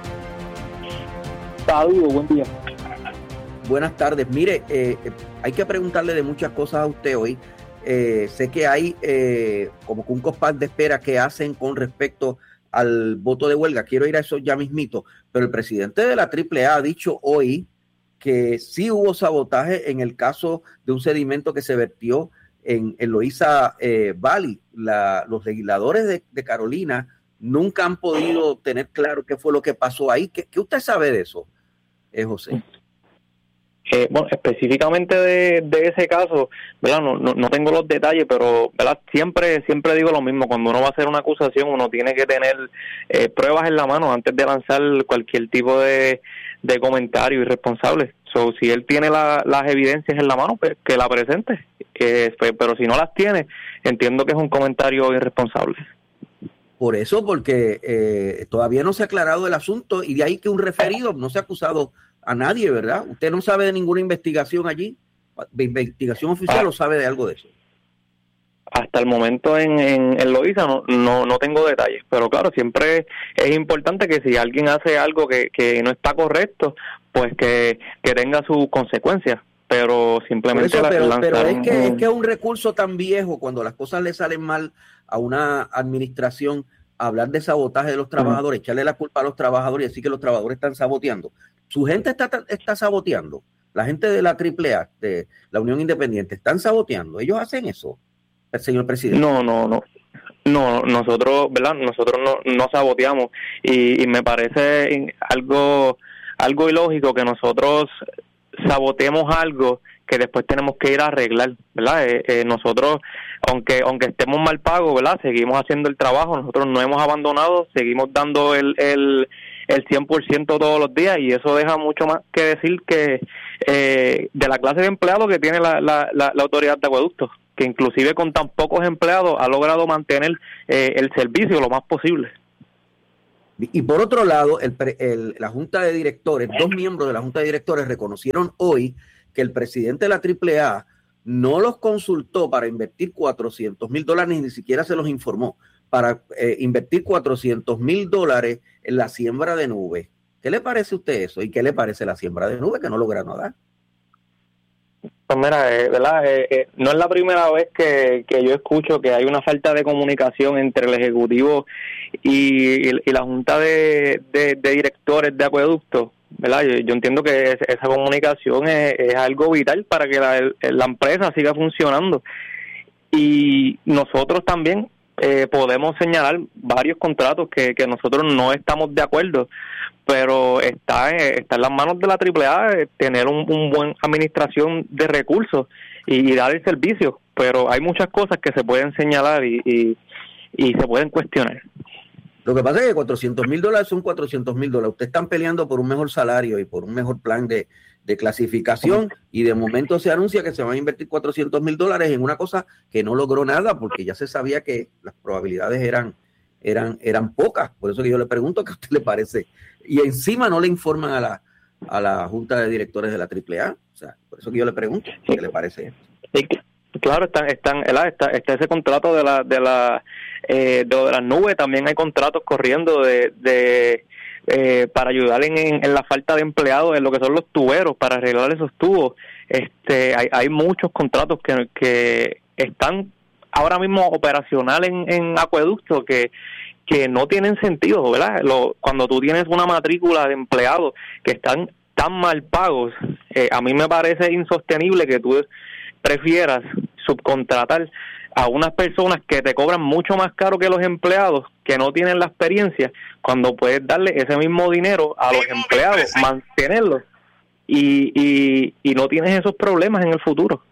Saludos, buen día. Buenas tardes. Mire, eh, hay que preguntarle de muchas cosas a usted hoy. Eh, sé que hay eh, como que un compás de espera que hacen con respecto al voto de huelga. Quiero ir a eso ya mismito, pero el presidente de la triple A ha dicho hoy que sí hubo sabotaje en el caso de un sedimento que se vertió en Eloísa eh, Valley. La, los legisladores de, de Carolina nunca han podido tener claro qué fue lo que pasó ahí. ¿Qué, qué usted sabe de eso, eh, José? Eh, bueno, específicamente de, de ese caso, ¿verdad? No, no, no tengo los detalles, pero ¿verdad? Siempre siempre digo lo mismo, cuando uno va a hacer una acusación, uno tiene que tener eh, pruebas en la mano antes de lanzar cualquier tipo de, de comentario irresponsable. So, si él tiene la, las evidencias en la mano, pues que la presente, eh, pues, pero si no las tiene, entiendo que es un comentario irresponsable. Por eso, porque eh, todavía no se ha aclarado el asunto y de ahí que un referido no se ha acusado a nadie, ¿verdad? ¿Usted no sabe de ninguna investigación allí? ¿De investigación oficial ah, o sabe de algo de eso? Hasta el momento en, en, en Eloísa no, no, no tengo detalles, pero claro, siempre es importante que si alguien hace algo que, que no está correcto, pues que, que tenga sus consecuencias, pero simplemente... Eso, la, pero, lanzar pero es, un, que, es que es un recurso tan viejo, cuando las cosas le salen mal a una administración, hablar de sabotaje de los trabajadores, uh-huh. echarle la culpa a los trabajadores y decir que los trabajadores están saboteando. Su gente está, está saboteando. La gente de la triple A, de la Unión Independiente, ¿están saboteando? ¿Ellos hacen eso, el señor presidente? No, no, no. No, nosotros, ¿verdad? Nosotros no, no saboteamos y, y me parece algo, algo ilógico que nosotros saboteemos algo que después tenemos que ir a arreglar, ¿verdad? Eh, eh, nosotros, aunque aunque estemos mal pagos, ¿verdad? Seguimos haciendo el trabajo, nosotros no hemos abandonado, seguimos dando el, el, el cien por ciento todos los días y eso deja mucho más que decir que eh, de la clase de empleados que tiene la, la, la, la autoridad de acueductos, que inclusive con tan pocos empleados ha logrado mantener eh, el servicio lo más posible. Y por otro lado, el, el, la Junta de Directores, dos miembros de la Junta de Directores reconocieron hoy que el presidente de la triple A no los consultó para invertir cuatrocientos mil dólares, ni siquiera se los informó, para eh, invertir cuatrocientos mil dólares en la siembra de nubes. ¿Qué le parece a usted eso? ¿Y qué le parece la siembra de nubes que no logra nada? Pues mira, eh, ¿verdad? Eh, eh, no es la primera vez que, que yo escucho que hay una falta de comunicación entre el Ejecutivo y, y, y la Junta de, de, de Directores de Acueductos, ¿verdad? Yo, yo entiendo que es, esa comunicación es, es algo vital para que la, la empresa siga funcionando. Y nosotros también eh, podemos señalar varios contratos que, que nosotros no estamos de acuerdo, pero está, está en las manos de la triple A tener un, un buen administración de recursos y, y dar el servicio, pero hay muchas cosas que se pueden señalar y, y, y se pueden cuestionar. Lo que pasa es que cuatrocientos mil dólares son cuatrocientos mil dólares. Ustedes están peleando por un mejor salario y por un mejor plan de, de clasificación y de momento se anuncia que se van a invertir cuatrocientos mil dólares en una cosa que no logró nada porque ya se sabía que las probabilidades eran, eran, eran pocas. Por eso que yo le pregunto qué a usted le parece. Y encima no le informan a la, a la Junta de Directores de la triple A. O sea, por eso que yo le pregunto qué le parece. Sí, claro, están, están, está, está ese contrato de la, de la, eh, de, de las nubes. También hay contratos corriendo de, de eh, para ayudar en, en, en la falta de empleados en lo que son los tuberos para arreglar esos tubos. Este, hay, hay muchos contratos que, que están ahora mismo operacionales en, en acueductos que que no tienen sentido, ¿verdad? Lo, cuando tú tienes una matrícula de empleados que están tan mal pagos, eh, a mí me parece insostenible que tú prefieras subcontratar a unas personas que te cobran mucho más caro que los empleados, que no tienen la experiencia, cuando puedes darle ese mismo dinero a los empleados, mantenerlos, y, y, y no tienes esos problemas en el futuro.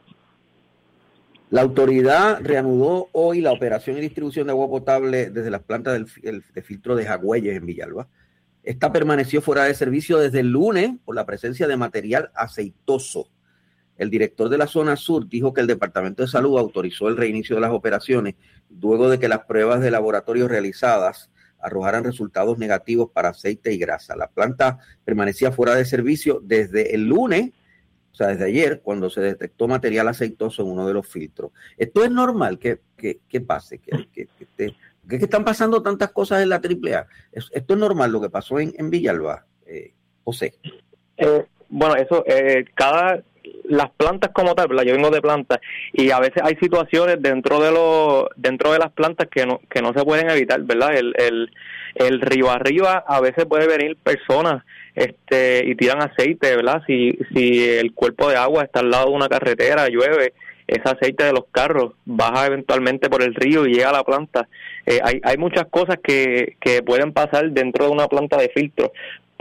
La autoridad reanudó hoy la operación y distribución de agua potable desde las plantas del, el, de filtro de Jagüeyes en Villalba. Esta permaneció fuera de servicio desde el lunes por la presencia de material aceitoso. El director de la zona sur dijo que el Departamento de Salud autorizó el reinicio de las operaciones luego de que las pruebas de laboratorio realizadas arrojaran resultados negativos para aceite y grasa. La planta permanecía fuera de servicio desde el lunes, o sea, desde ayer, cuando se detectó material aceitoso en uno de los filtros. ¿Esto es normal que, que, que pase? ¿Que, que, que, te, que, que están pasando tantas cosas en la triple A? ¿Esto es normal lo que pasó en, en Villalba, eh, José? Eh, bueno, eso, eh, cada... las plantas como tal, ¿verdad? Yo vengo de plantas y a veces hay situaciones dentro de los dentro de las plantas que no que no se pueden evitar, ¿verdad? El el el río arriba a veces puede venir personas este y tiran aceite, ¿verdad? Si si el cuerpo de agua está al lado de una carretera, llueve, ese aceite de los carros baja eventualmente por el río y llega a la planta. Eh, hay hay muchas cosas que que pueden pasar dentro de una planta de filtro,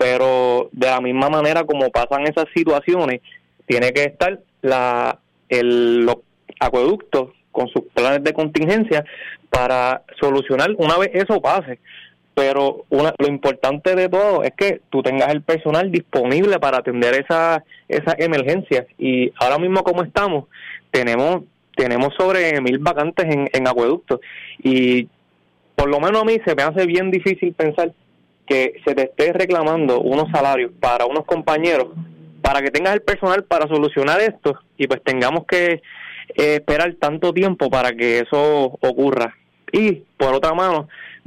pero de la misma manera como pasan esas situaciones, tiene que estar la el los acueductos con sus planes de contingencia para solucionar una vez eso pase. Pero una, lo importante de todo es que tú tengas el personal disponible para atender esa esa emergencias. Y ahora mismo como estamos, tenemos tenemos sobre mil vacantes en, en acueductos. Y por lo menos a mí se me hace bien difícil pensar que se te esté reclamando unos salarios para unos compañeros para que tengas el personal para solucionar esto y pues tengamos que eh, esperar tanto tiempo para que eso ocurra. Y por otra mano,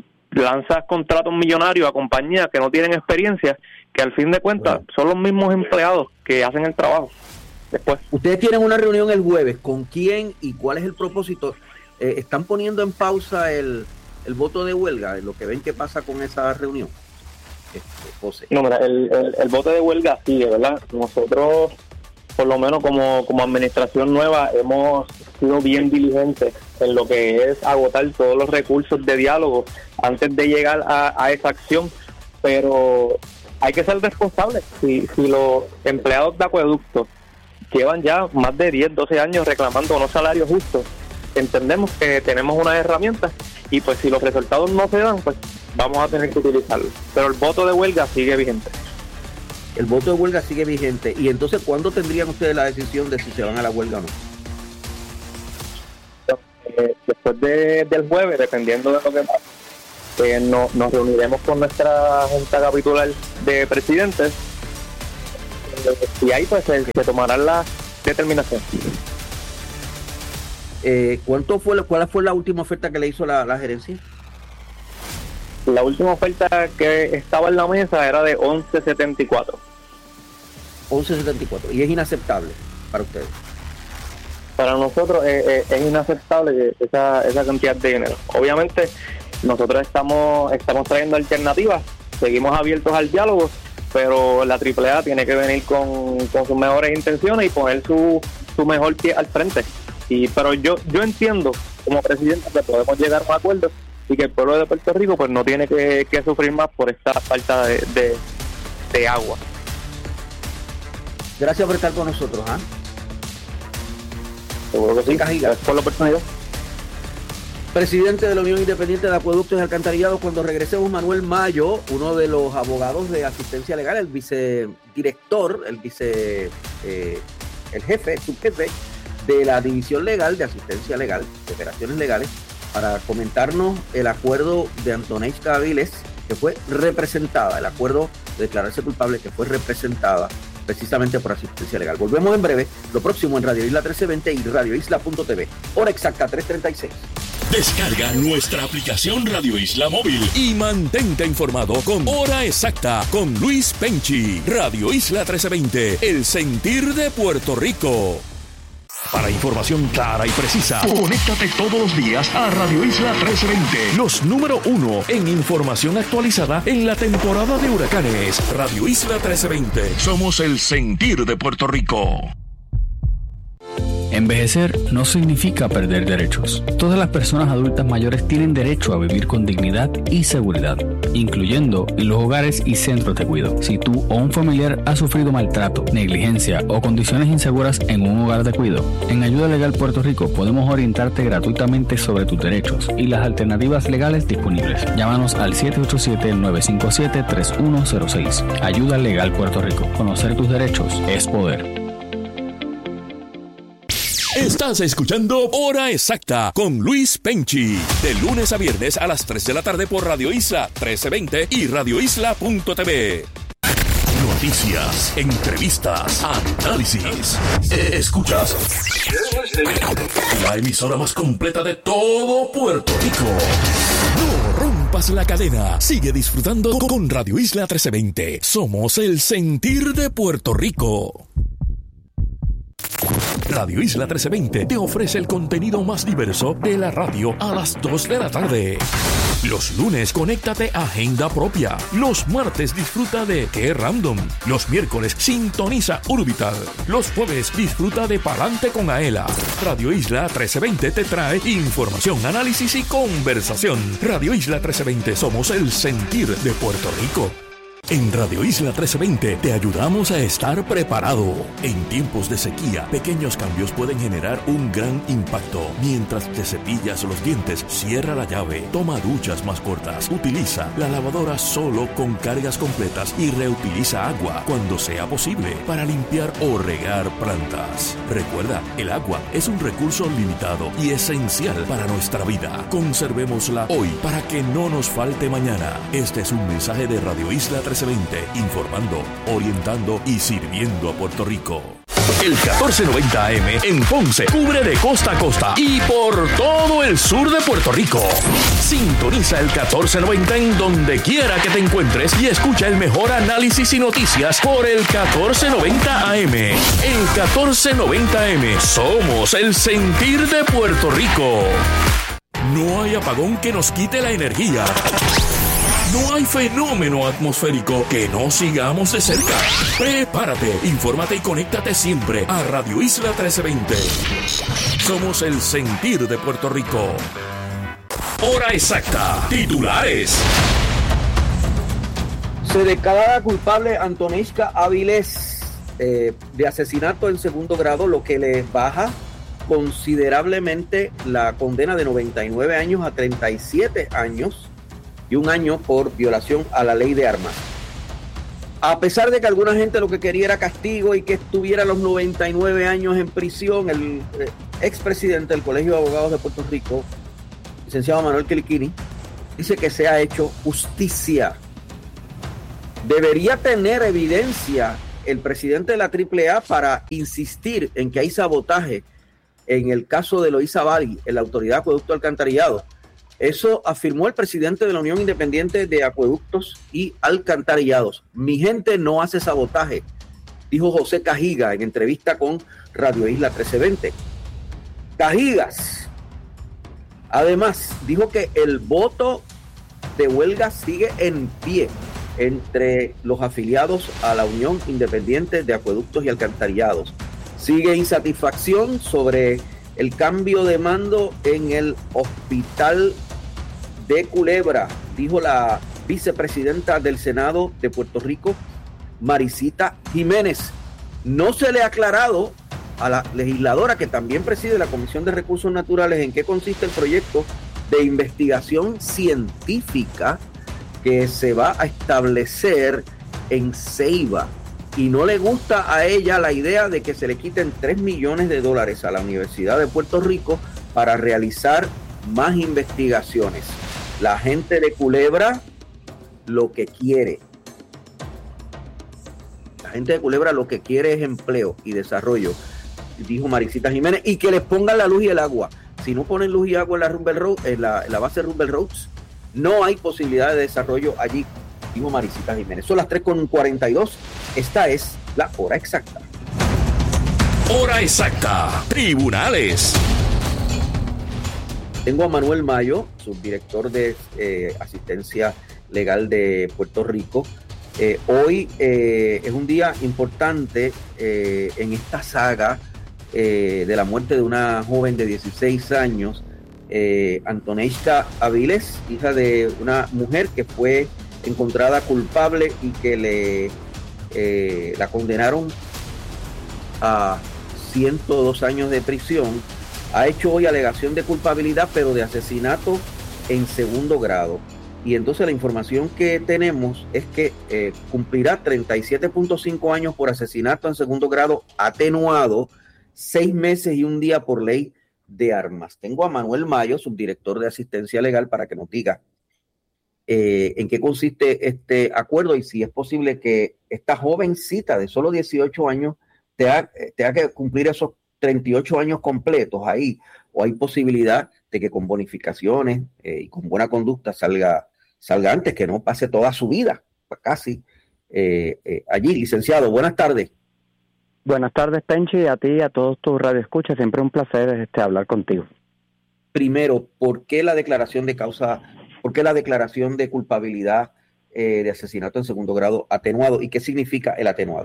lanzas contratos millonarios a compañías que no tienen experiencia, que al fin de cuentas bueno. son los mismos empleados que hacen el trabajo. Después, ustedes tienen una reunión el jueves. ¿Con quién y cuál es el propósito? Eh, ¿Están poniendo en pausa el, el voto de huelga? Lo que ven que pasa con esa reunión. Este, José. No, mira, el, el, el voto de huelga sigue, ¿verdad? Nosotros por lo menos como, como administración nueva, hemos sido bien diligentes en lo que es agotar todos los recursos de diálogo antes de llegar a, a esa acción, pero hay que ser responsables. Si, si los empleados de acueductos llevan ya más de diez, doce años reclamando unos salarios justos, entendemos que tenemos unas herramientas y pues si los resultados no se dan, pues vamos a tener que utilizarlo. Pero el voto de huelga sigue vigente. El voto de huelga sigue vigente. Y entonces, ¿cuándo tendrían ustedes la decisión de si se van a la huelga o no? Eh, después de, del jueves, dependiendo de lo que pase, eh, no, nos reuniremos con nuestra Junta Capitular de Presidentes eh, y ahí pues se, se tomarán las determinaciones. Eh, ¿cuánto fue, ¿Cuál fue la última oferta que le hizo la, la gerencia? La última oferta que estaba en la mesa era de once setenta y cuatro. once setenta y cuatro. Y es inaceptable para ustedes. Para nosotros eh, eh, es inaceptable esa, esa cantidad de dinero. Obviamente nosotros estamos estamos trayendo alternativas, seguimos abiertos al diálogo, pero la triple A tiene que venir con, con sus mejores intenciones y poner su, su mejor pie al frente. Y pero yo yo entiendo como presidente que podemos llegar a un acuerdo y que el pueblo de Puerto Rico pues no tiene que, que sufrir más por esta falta de, de, de agua. Gracias por estar con nosotros, ¿ah? ¿eh? Seguro que sí. Gracias por la oportunidad. Presidente de la Unión Independiente de Acueductos y Alcantarillados. Cuando regresemos, Manuel Mayo, uno de los abogados de asistencia legal, el vicedirector, el vice, eh, el jefe, subjefe de la División Legal de Asistencia Legal, de Operaciones Legales, para comentarnos el acuerdo de Antoneska Aviles, que fue representada, el acuerdo de declararse culpable que fue representada precisamente por asistencia legal. Volvemos en breve, lo próximo en Radio Isla trece veinte y radio isla punto t v. Hora exacta tres treinta y seis. Descarga nuestra aplicación Radio Isla Móvil y mantente informado con Hora Exacta con Luis Penchi. Radio Isla trece veinte, el sentir de Puerto Rico. Para información clara y precisa, conéctate todos los días a Radio Isla trece veinte, los número uno en información actualizada en la temporada de huracanes. Radio Isla trece veinte, somos el sentir de Puerto Rico. Envejecer no significa perder derechos. Todas las personas adultas mayores tienen derecho a vivir con dignidad y seguridad, incluyendo en los hogares y centros de cuidado. Si tú o un familiar ha sufrido maltrato, negligencia o condiciones inseguras en un hogar de cuidado, en Ayuda Legal Puerto Rico podemos orientarte gratuitamente sobre tus derechos y las alternativas legales disponibles. Llámanos al siete ocho siete, nueve cinco siete, tres uno cero seis. Ayuda Legal Puerto Rico. Conocer tus derechos es poder. Estás escuchando Hora Exacta con Luis Penchi, de lunes a viernes a las tres de la tarde por Radio Isla trece veinte y radio isla punto t v. Noticias, entrevistas, análisis. Escuchas la emisora más completa de todo Puerto Rico. No rompas la cadena. Sigue disfrutando con Radio Isla trece veinte. Somos el sentir de Puerto Rico. Radio Isla trece veinte te ofrece el contenido más diverso de la radio a las dos de la tarde. Los lunes, conéctate a Agenda Propia. Los martes, disfruta de Qué Random. Los miércoles, sintoniza Urbital. Los jueves, disfruta de Palante con Aela. Radio Isla trece veinte te trae información, análisis y conversación. Radio Isla trece veinte, somos el sentir de Puerto Rico. En Radio Isla trece veinte te ayudamos a estar preparado. En tiempos de sequía, pequeños cambios pueden generar un gran impacto. Mientras te cepillas los dientes, cierra la llave, toma duchas más cortas, utiliza la lavadora solo con cargas completas y reutiliza agua cuando sea posible para limpiar o regar plantas. Recuerda, el agua es un recurso limitado y esencial para nuestra vida. Conservémosla hoy para que no nos falte mañana. Este es un mensaje de Radio Isla trece veinte, informando, orientando y sirviendo a Puerto Rico. El catorce noventa A M en Ponce cubre de costa a costa y por todo el sur de Puerto Rico. Sintoniza el catorce noventa en donde quiera que te encuentres y escucha el mejor análisis y noticias por el catorce noventa A M. El catorce noventa A M, somos el sentir de Puerto Rico. No hay apagón que nos quite la energía. No hay fenómeno atmosférico que no sigamos de cerca. Prepárate, infórmate y conéctate siempre a Radio Isla trece veinte. Somos el sentir de Puerto Rico. Hora exacta. Titulares. Se declara culpable Antoneishka Avilés eh, de asesinato en segundo grado, lo que le baja considerablemente la condena de noventa y nueve años a treinta y siete años y un año por violación a la ley de armas. A pesar de que alguna gente lo que quería era castigo y que estuviera los noventa y nueve años en prisión, el eh, expresidente del Colegio de Abogados de Puerto Rico, licenciado Manuel Quiliquini, dice que se ha hecho justicia. Debería tener evidencia el presidente de la triple A para insistir en que hay sabotaje en el caso de Eloísa Bali, en la Autoridad de Acueducto Alcantarillado. Eso afirmó el presidente de la Unión Independiente de Acueductos y Alcantarillados. Mi gente no hace sabotaje, dijo José Cajiga en entrevista con Radio Isla trece veinte. Cajigas, además, dijo que el voto de huelga sigue en pie entre los afiliados a la Unión Independiente de Acueductos y Alcantarillados. Sigue insatisfacción sobre el cambio de mando en el hospital de Culebra, dijo la vicepresidenta del Senado de Puerto Rico, Maricita Jiménez. No se le ha aclarado a la legisladora, que también preside la Comisión de Recursos Naturales, en qué consiste el proyecto de investigación científica que se va a establecer en Ceiba. Y no le gusta a ella la idea de que se le quiten tres millones de dólares a la Universidad de Puerto Rico para realizar más investigaciones. La gente de Culebra lo que quiere. La gente de Culebra lo que quiere es empleo y desarrollo, dijo Maricita Jiménez, y que les pongan la luz y el agua. Si no ponen luz y agua en la, Rumble Road, en la, en la base Rumble Roads, no hay posibilidad de desarrollo allí, dijo Maricita Jiménez. Son las tres con cuarenta y dos. Esta es la hora exacta. Hora exacta. Tribunales. Tengo a Manuel Mayo, subdirector de eh, Asistencia Legal de Puerto Rico. Eh, hoy eh, es un día importante eh, en esta saga eh, de la muerte de una joven de dieciséis años, eh, Antoneishka Avilés, hija de una mujer que fue encontrada culpable y que le eh, la condenaron a ciento dos años de prisión. Ha hecho hoy alegación de culpabilidad, pero de asesinato en segundo grado. Y entonces la información que tenemos es que eh, cumplirá treinta y siete punto cinco años por asesinato en segundo grado atenuado, seis meses y un día por ley de armas. Tengo a Manuel Mayo, subdirector de Asistencia Legal, para que nos diga eh, en qué consiste este acuerdo y si es posible que esta jovencita de solo dieciocho años tenga, tenga que cumplir esos treinta y ocho años completos ahí, o hay posibilidad de que con bonificaciones eh, y con buena conducta salga, salga antes, que no pase toda su vida, casi, eh, eh, allí. Licenciado, buenas tardes. Buenas tardes, Penchi, a ti y a todos tus radioescuchas. Siempre un placer este, hablar contigo. Primero, ¿por qué la declaración de causa, por qué la declaración de culpabilidad eh, de asesinato en segundo grado atenuado? ¿Y qué significa el atenuado?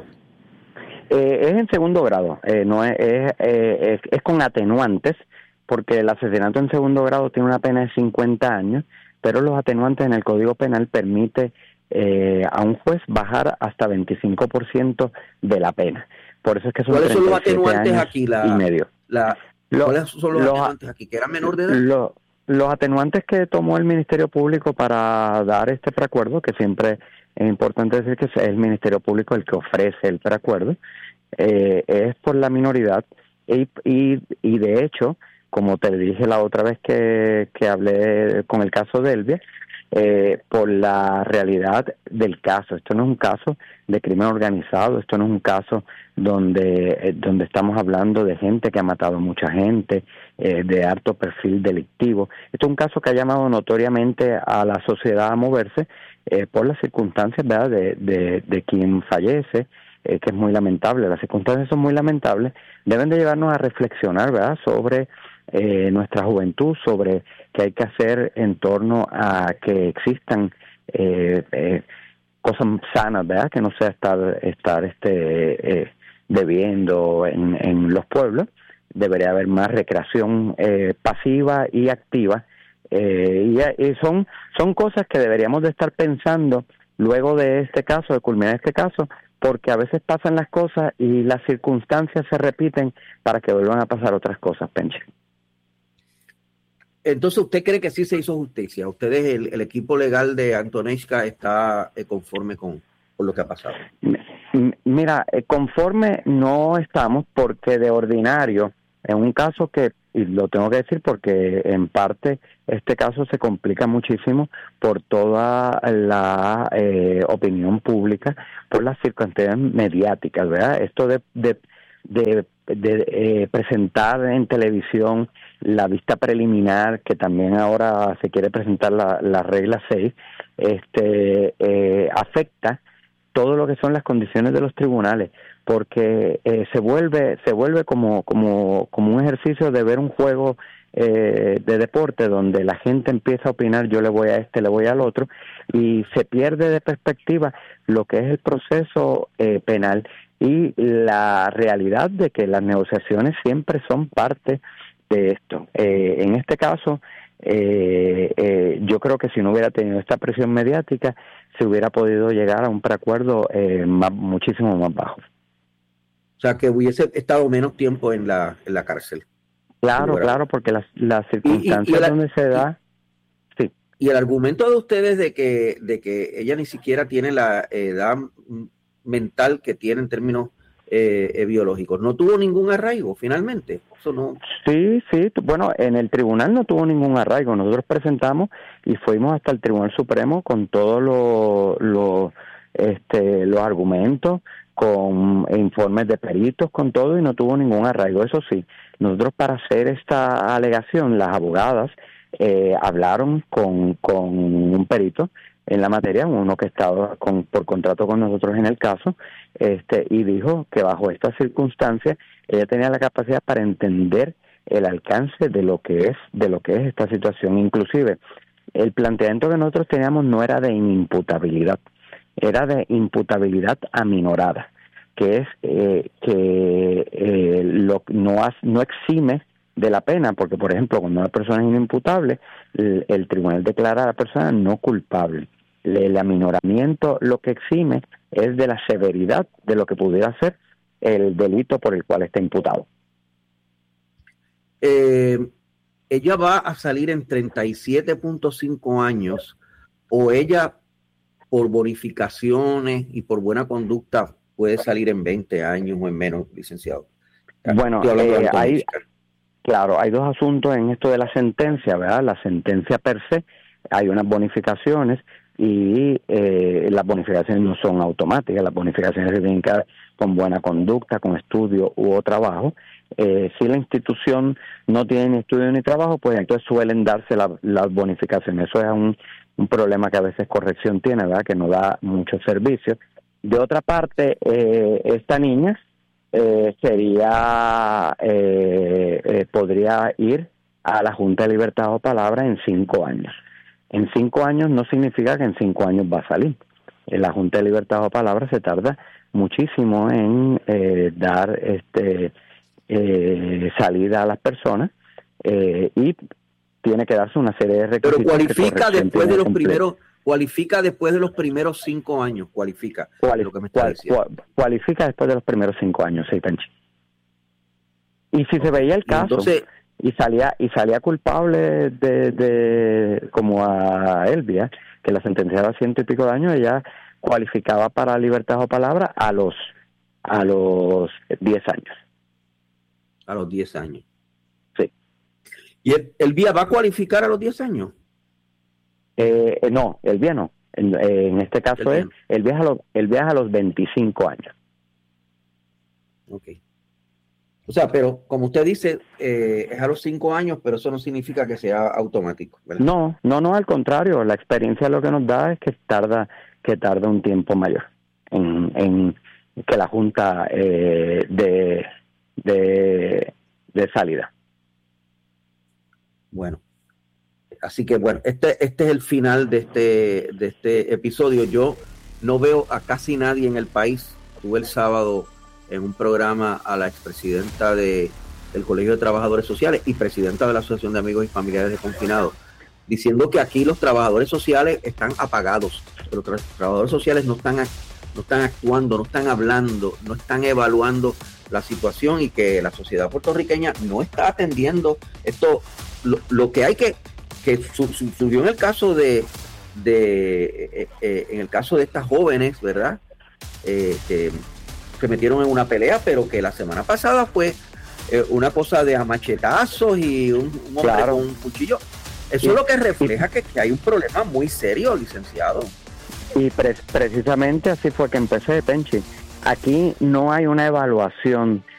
Eh, es en segundo grado, eh, no es, es, eh, es, es con atenuantes, porque el asesinato en segundo grado tiene una pena de cincuenta años, pero los atenuantes en el Código Penal permite eh, a un juez bajar hasta veinticinco por ciento de la pena. Por eso es que son ¿Cuáles son los atenuantes aquí? La, y medio. La, lo, ¿Cuáles son los, los atenuantes aquí? ¿Que era menor de edad? Lo, los atenuantes que tomó el Ministerio Público para dar este preacuerdo, que siempre es importante decir que es el Ministerio Público el que ofrece el preacuerdo, eh, es por la minoridad y, y, y de hecho, como te dije la otra vez que, que hablé con el caso de Elvia, eh, por la realidad del caso. Esto no es un caso de crimen organizado, esto no es un caso donde, eh, donde estamos hablando de gente que ha matado a mucha gente, eh, de alto perfil delictivo. Esto es un caso que ha llamado notoriamente a la sociedad a moverse eh, por las circunstancias, ¿verdad?, de, de, de quien fallece, eh, que es muy lamentable. Las circunstancias son muy lamentables, deben de llevarnos a reflexionar, ¿verdad?, sobre eh, nuestra juventud, sobre qué hay que hacer en torno a que existan eh, eh, cosas sanas, ¿verdad? Que no sea estar estar este eh, bebiendo en, en los pueblos. Debería haber más recreación eh, pasiva y activa, eh, y, y son son cosas que deberíamos de estar pensando luego de este caso, de culminar este caso, porque a veces pasan las cosas y las circunstancias se repiten para que vuelvan a pasar otras cosas, Penche. Entonces, ¿usted cree que sí se hizo justicia? ¿Ustedes, el, el equipo legal de Antonesca, está eh, conforme con, con lo que ha pasado? Mira, eh, conforme no estamos, porque de ordinario, en un caso que, y lo tengo que decir porque en parte este caso se complica muchísimo por toda la eh, opinión pública, por las circunstancias mediáticas, ¿verdad? Esto de, de, de, de eh, presentar en televisión la vista preliminar, que también ahora se quiere presentar la, la regla seis, este, eh, afecta todo lo que son las condiciones de los tribunales, porque eh, se vuelve se vuelve como como como un ejercicio de ver un juego eh, de deporte donde la gente empieza a opinar, yo le voy a este, le voy al otro, y se pierde de perspectiva lo que es el proceso eh, penal y la realidad de que las negociaciones siempre son parte de esto. Eh, en este caso, eh, eh, yo creo que si no hubiera tenido esta presión mediática, se hubiera podido llegar a un preacuerdo eh, más, muchísimo más bajo. O sea, que hubiese estado menos tiempo en la en la cárcel. Claro, claro, porque las, las circunstancias y, y, y la, donde se da... Y, sí. Y el argumento de ustedes de que de que ella ni siquiera tiene la edad mental que tiene en términos eh, eh, biológicos, ¿no tuvo ningún arraigo finalmente? Eso no... Sí, sí, bueno, en el tribunal no tuvo ningún arraigo. Nosotros presentamos y fuimos hasta el Tribunal Supremo con todos los lo, este, los argumentos, con informes de peritos, con todo, y no tuvo ningún arraigo. Eso sí, nosotros para hacer esta alegación, las abogadas eh, hablaron con, con un perito en la materia, uno que estaba con, por contrato con nosotros en el caso, este, y dijo que bajo estas circunstancias ella tenía la capacidad para entender el alcance de lo que es de lo que es esta situación. Inclusive el planteamiento que nosotros teníamos no era de inimputabilidad, era de imputabilidad aminorada, que es eh, que eh, lo, no, has, no exime de la pena, porque por ejemplo cuando una persona es inimputable, el, el tribunal declara a la persona no culpable. El aminoramiento lo que exime es de la severidad de lo que pudiera ser el delito por el cual está imputado. Eh, ella va a salir en treinta y siete punto cinco años, o ella por bonificaciones y por buena conducta puede salir en veinte años o en menos, licenciado. Bueno, eh, hay, claro, hay dos asuntos en esto de la sentencia, ¿verdad? La sentencia per se, hay unas bonificaciones y eh, las bonificaciones no son automáticas, las bonificaciones se tienen que dar con buena conducta, con estudio u trabajo. Eh, si la institución no tiene ni estudio ni trabajo, pues entonces suelen darse la, las bonificaciones. Eso es un, un problema que a veces corrección tiene, ¿verdad? Que no da muchos servicios. De otra parte, eh, esta niña eh, sería eh, eh, podría ir a la Junta de Libertad o Palabra en cinco años. En cinco años no significa que en cinco años va a salir. En la Junta de Libertad o Palabra se tarda muchísimo en eh, dar este eh, salida a las personas eh, y tiene que darse una serie de requisitos. Pero cualifica después de los primeros, cualifica después de los primeros cinco años, cualifica. Cuali, lo que me está cual, diciendo. Cual, cualifica después de los primeros cinco años, sí, Penchi. Y si okay. se veía el caso. Entonces, y salía y salía culpable de, de como a Elvia, que la sentenciaba a ciento y pico de años, ella cualificaba para libertad o palabra a los a los diez años. A los diez años. Sí. ¿Y el, Elvia va a cualificar a los diez años? Eh, eh, no, Elvia no. En, eh, en este caso el es el viaje a los el viaje a los veinticinco años. Okay. O sea, pero como usted dice, eh, es a los cinco años, pero eso no significa que sea automático, ¿verdad? No, no, no, al contrario. La experiencia lo que nos da es que tarda que tarda un tiempo mayor en, en que la Junta eh, de, de, de salida. Bueno. así que bueno, este, este es el final de este, de este episodio. Yo no veo a casi nadie en el país. Tuve el sábado en un programa a la expresidenta de, del Colegio de Trabajadores Sociales y presidenta de la Asociación de Amigos y Familiares de Confinados, diciendo que aquí los trabajadores sociales están apagados. Los tra- trabajadores sociales no están, no están actuando, no están hablando, no están evaluando la situación y que la sociedad puertorriqueña no está atendiendo esto. Lo, lo que hay que, que su, su, subió en el caso de, de eh, eh, en el caso de estas jóvenes, ¿verdad? Eh, que se metieron en una pelea, pero que la semana pasada fue eh, una cosa de amachetazos y un, un hombre claro. con un cuchillo. Eso Sí. es lo que refleja que, que hay un problema muy serio, licenciado. Y pre- precisamente así fue que empecé, Penchi. Aquí no hay una evaluación